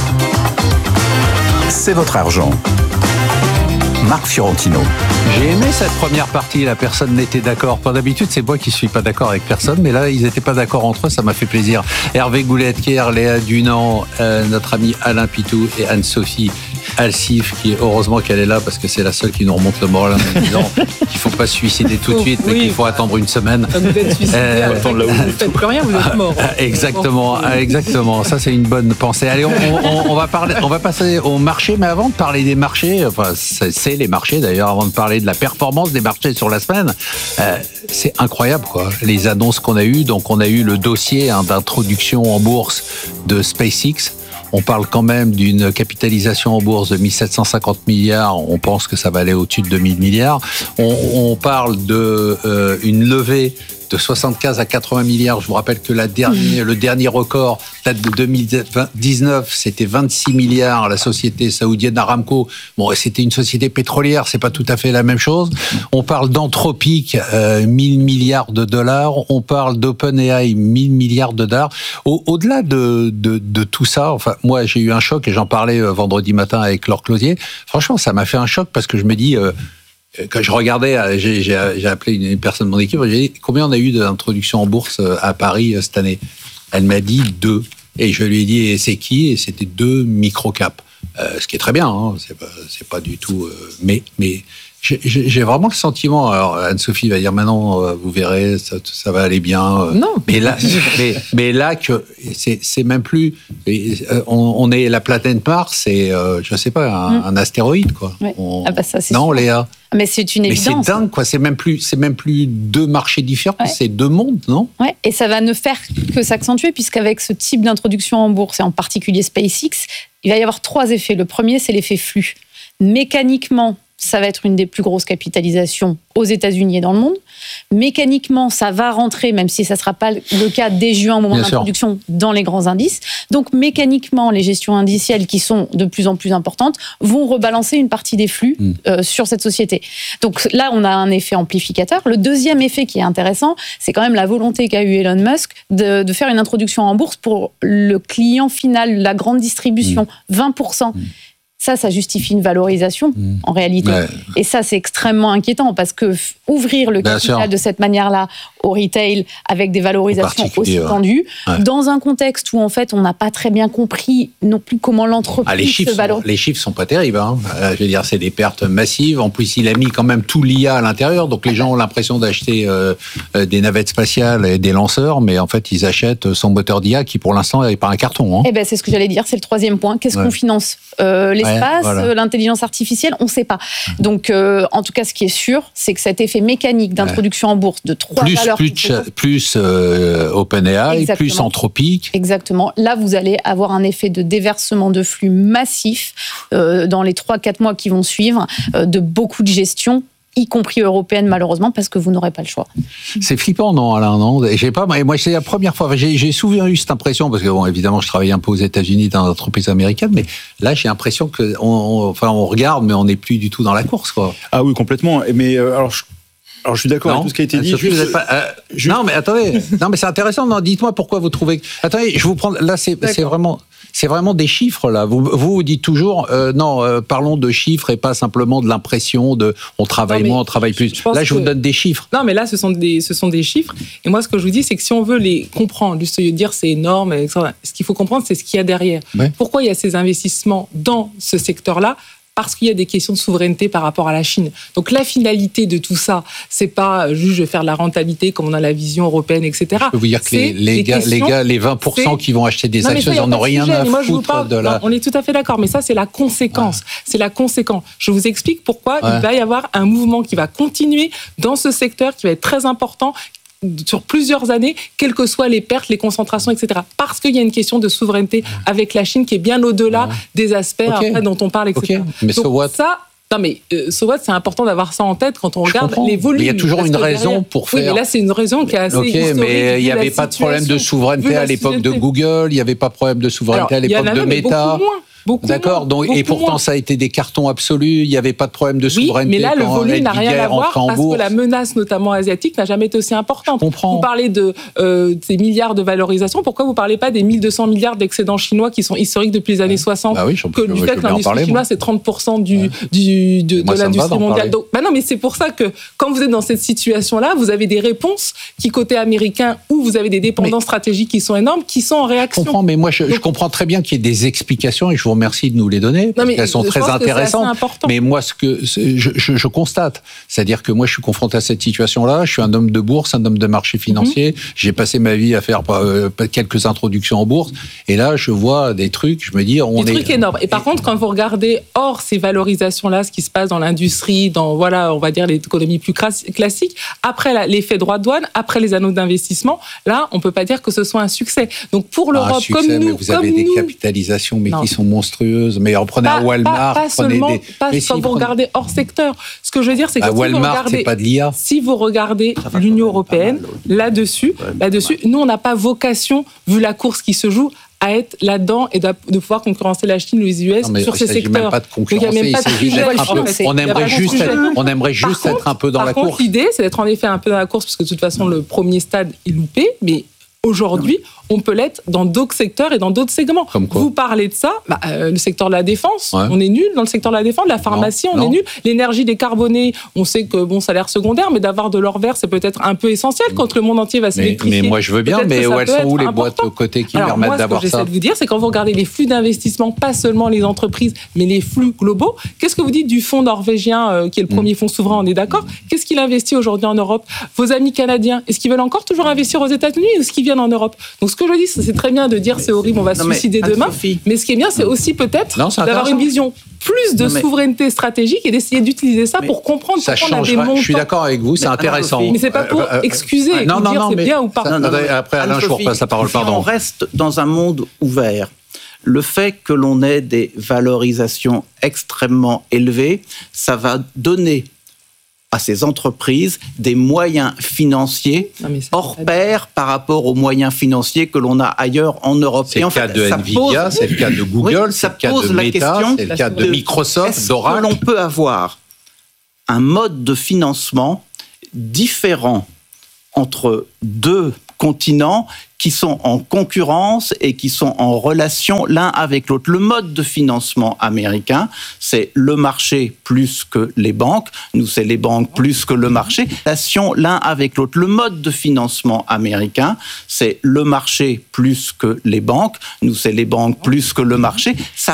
C'est votre argent. Marc Fiorentino. J'ai aimé cette première partie, la personne n'était d'accord. Pas d'habitude, c'est moi qui suis pas d'accord avec personne, mais là, ils n'étaient pas d'accord entre eux, ça m'a fait plaisir. Hervé Goulet-Kier, Léa Dunant, euh, notre ami Alain Pitou et Anne-Sophie Alsif, qui heureusement qu'elle est là parce que c'est la seule qui nous remonte le moral en nous disant qu'il ne faut pas se suicider tout de suite, mais oui. qu'il faut attendre une semaine. Vous êtes suicidé, euh, vous ne faites plus rien, vous êtes mort. Exactement, bon. exactement. Ça, c'est une bonne pensée. Allez, on, on, on, va parler, on va passer au marché, mais avant de parler des marchés, enfin, c'est, c'est les marchés d'ailleurs, avant de parler de la performance des marchés sur la semaine, euh, c'est incroyable, quoi. Les annonces qu'on a eues. Donc, on a eu le dossier hein, d'introduction en bourse de SpaceX. On parle quand même d'une capitalisation en bourse de mille sept cent cinquante milliards. On pense que ça va aller au-dessus de deux mille milliards. On, on parle de euh, une levée de soixante-quinze à quatre-vingts milliards. Je vous rappelle que la dernière, le dernier record date de deux mille dix-neuf, c'était vingt-six milliards. La société saoudienne Aramco, bon, c'était une société pétrolière, c'est pas tout à fait la même chose. On parle d'Anthropic, euh, mille milliards de dollars. On parle d'OpenAI, mille milliards de dollars. Au, au-delà de, de, de tout ça, enfin, moi, j'ai eu un choc et j'en parlais vendredi matin avec Laure Closier. Franchement, ça m'a fait un choc parce que je me dis, euh, quand je regardais, j'ai, j'ai, j'ai appelé une personne de mon équipe, j'ai dit combien on a eu d'introductions en bourse à Paris cette année. Elle m'a dit deux. Et je lui ai dit, et c'est qui? Et c'était deux micro-caps. Euh, ce qui est très bien, hein, c'est pas, c'est pas du tout. Euh, mais, mais j'ai, j'ai vraiment le sentiment. Alors Anne-Sophie va dire maintenant, euh, vous verrez, ça, ça va aller bien. Euh, non. Mais là, mais, mais là que c'est, c'est même plus. On, on est la planète Mars, c'est, euh, je sais pas, un, mmh. un astéroïde quoi. Ouais. On, ah bah ça, c'est non, sûr. Léa. Mais c'est une évidence. Mais c'est dingue, quoi. C'est même plus, c'est même plus deux marchés différents, ouais. c'est deux mondes, non? Ouais. Et ça va ne faire que s'accentuer, puisqu'avec ce type d'introduction en bourse, et en particulier SpaceX, il va y avoir trois effets. Le premier, c'est l'effet flux. Mécaniquement, ça va être une des plus grosses capitalisations aux États-Unis et dans le monde. Mécaniquement, ça va rentrer, même si ça ne sera pas le cas dès juin au moment Bien d'introduction, sûr. Dans les grands indices. Donc, mécaniquement, les gestions indicielles qui sont de plus en plus importantes vont rebalancer une partie des flux mmh. euh, sur cette société. Donc là, on a un effet amplificateur. Le deuxième effet qui est intéressant, c'est quand même la volonté qu'a eu Elon Musk de, de faire une introduction en bourse pour le client final, la grande distribution, mmh. vingt pour cent. Mmh. Ça, ça justifie une valorisation, mmh. en réalité. Ouais. Et ça, c'est extrêmement inquiétant, parce que f- ouvrir le Bien capital sûr. De cette manière-là au retail, avec des valorisations aussi ouais. tendues, ouais. dans un contexte où, en fait, on n'a pas très bien compris non plus comment l'entreprise ah, les chiffres se valorise. Sont, les chiffres sont pas terribles. Hein. Euh, je veux dire, c'est des pertes massives. En plus, il a mis quand même tout l'I A à l'intérieur, donc les gens ont l'impression d'acheter euh, euh, des navettes spatiales et des lanceurs, mais en fait, ils achètent son moteur d'I A qui, pour l'instant, n'est pas un carton. Hein. Eh ben, c'est ce que j'allais dire, c'est le troisième point. Qu'est-ce ouais. qu'on finance euh, les L'espace, voilà. l'intelligence artificielle, on ne sait pas. Donc, euh, en tout cas, ce qui est sûr, c'est que cet effet mécanique d'introduction ouais. en bourse de trois plus, valeurs... Plus, plus euh, OpenAI, plus Anthropic. Exactement. Là, vous allez avoir un effet de déversement de flux massif euh, dans les trois quatre mois qui vont suivre, euh, de beaucoup de gestion, y compris européenne, malheureusement, parce que vous n'aurez pas le choix. C'est flippant, non, Alain, non? J'ai pas, moi, c'est la première fois, j'ai, j'ai souvent eu cette impression, parce que, bon, évidemment, je travaille un peu aux États-Unis dans des entreprises américaines, mais là, j'ai l'impression que, on, on, enfin, on regarde, mais on n'est plus du tout dans la course, quoi. Ah oui, complètement. Mais, euh, alors, je... Alors je suis d'accord non, avec tout ce qui a été dit. Sophie, juste... vous pas, euh, juste... Non mais attendez, non mais c'est intéressant. Non, dites-moi pourquoi vous trouvez. Attendez, je vous prends. Là c'est, c'est vraiment, c'est vraiment des chiffres là. Vous vous dites toujours euh, non, euh, parlons de chiffres et pas simplement de l'impression de on travaille non, moins, on travaille plus. Je là je que... vous donne des chiffres. Non mais là ce sont des, ce sont des chiffres. Et moi ce que je vous dis c'est que si on veut les comprendre, juste dire c'est énorme, et cetera, ce qu'il faut comprendre c'est ce qu'il y a derrière. Ouais. Pourquoi il y a ces investissements dans ce secteur-là? Parce qu'il y a des questions de souveraineté par rapport à la Chine. Donc la finalité de tout ça, c'est pas juste je vais faire de la rentabilité comme on a la vision européenne, et cetera. Je peux vous dire que les, les, gars, questions, les gars, les vingt pour cent qui vont acheter des non, actions, ils n'en ont rien sujet, à moi, foutre parle, de la... Non, on est tout à fait d'accord, mais ça c'est la conséquence. Ouais. C'est la conséquence. Je vous explique pourquoi ouais. il va y avoir un mouvement qui va continuer dans ce secteur, qui va être très important, sur plusieurs années, quelles que soient les pertes, les concentrations, et cetera. Parce qu'il y a une question de souveraineté avec la Chine qui est bien au-delà ouais. des aspects okay. après, dont on parle, et cetera. Okay. Mais donc, so what? Ça, non mais euh, so what, c'est important d'avoir ça en tête quand on regarde les volumes. Mais il y a toujours une raison derrière, pour faire. Oui, mais là c'est une raison qui est assez. Ok, mais il n'y avait pas de problème de souveraineté à l'époque de Google, il n'y avait pas de problème de souveraineté Alors, à l'époque de Meta. Beaucoup D'accord, moins, donc, beaucoup et pourtant moins. Ça a été des cartons absolus, il n'y avait pas de problème de souveraineté. Oui, mais là, le volume n'a rien à voir parce bourse. que la menace, notamment asiatique, n'a jamais été aussi importante. Je comprends. Vous parlez de euh, ces milliards de valorisation, pourquoi vous ne parlez pas des mille deux cents milliards d'excédents chinois qui sont historiques depuis les années soixante bah oui, que du fait que l'industrie chinoise, c'est trente pour cent du, ouais. du, de, moi, de l'industrie mondiale. Donc, bah non, mais c'est pour ça que quand vous êtes dans cette situation-là, vous avez des réponses qui, côté américain, où vous avez des dépendances mais, stratégiques qui sont énormes, qui sont en réaction. Je comprends, mais moi, je, Donc, je comprends très bien qu'il y ait des explications et je vous remercie de nous les donner. Parce non, qu'elles sont très intéressantes. Mais moi, ce que je, je, je constate, c'est-à-dire que moi, je suis confronté à cette situation-là. Je suis un homme de bourse, un homme de marché financier. Mm-hmm. J'ai passé ma vie à faire euh, quelques introductions en bourse. Et là, je vois des trucs. Je me dis, on des est. Des trucs énormes. Et par et... contre, quand vous regardez hors ces valorisations-là, ce qui se passe dans l'industrie, dans voilà, on va dire l'économie plus classique, après la, l'effet droit de douane, après les anneaux d'investissement, là, on peut pas dire que ce soit un succès. Donc pour l'Europe, ah, un succès, comme nous, mais vous comme avez des nous, capitalisations, mais non. qui sont monstrueuses. monstrueuses. Mais en prenant un Walmart, pas, pas prenez seulement, des... pas mais quand si, vous regardez hors secteur. Ce que je veux dire, c'est que bah, si Walmart, vous regardez, c'est pas de l'I A. Si vous regardez l'Union européenne, là-dessus, là-dessus, nous, on n'a pas vocation, vu la course qui se joue, à être là-dedans et de pouvoir concurrencer la Chine ou les U S non, sur ces secteurs. Même pas de concurrencer, il pas de sujet, peu, on aimerait juste, être, on aimerait juste contre, être un peu dans la contre, course. L'idée, c'est d'être en effet un peu dans la course, parce que de toute façon, le premier stade est loupé, mais aujourd'hui, on peut l'être dans d'autres secteurs et dans d'autres segments. Vous parlez de ça, bah, euh, le secteur de la défense, ouais. on est nul dans le secteur de la défense, la pharmacie, non, on non. est nul. L'énergie décarbonée, on sait que bon, ça a l'air secondaire, mais d'avoir de l'or vert, c'est peut-être un peu essentiel quand le monde entier va s'électrifier. Mais, mais moi, je veux bien, mais où elles sont où les important. boîtes aux côtés qui Alors, permettent moi, d'avoir ça? Ce que j'essaie de vous dire, c'est quand vous regardez les flux d'investissement, pas seulement les entreprises, mais les flux globaux, qu'est-ce que vous dites du fonds norvégien, euh, qui est le premier mmh. fonds souverain, on est d'accord? Qu'est-ce qu'il investit aujourd'hui en Europe? Vos amis canadiens, est-ce qu'ils veulent encore toujours investir aux États-Unis ou est-ce qu'ils viennent en Europe? Donc, ce que je dis, c'est très bien de dire c'est horrible, on va se suicider demain. Mais ce qui est bien, c'est aussi peut-être non, d'avoir une vision plus de non, mais... souveraineté stratégique et d'essayer d'utiliser ça mais pour comprendre ça pourquoi on a des montants. Je suis d'accord avec vous, c'est mais intéressant. Mais c'est pas pour euh, excuser euh, et non, non, dire non, c'est mais... bien ou pas. Ça, non, non, après, Alain, je vous repasse la parole. Pardon. Si on reste dans un monde ouvert, le fait que l'on ait des valorisations extrêmement élevées, ça va donner à ces entreprises des moyens financiers hors pair par rapport aux moyens financiers que l'on a ailleurs en Europe. C'est le cas de Nvidia, c'est le cas de Google, oui, c'est le cas de Meta, c'est le cas de Microsoft, d'Oracle. Est-ce que l'on peut avoir un mode de financement différent entre deux continents qui sont en concurrence et qui sont en relation l'un avec l'autre. Le mode de financement américain, c'est le marché plus que les banques. Nous, c'est les banques plus que le marché. Relation l'un avec l'autre. Le mode de financement américain, c'est le marché plus que les banques. Nous, c'est les banques plus que le marché. Ça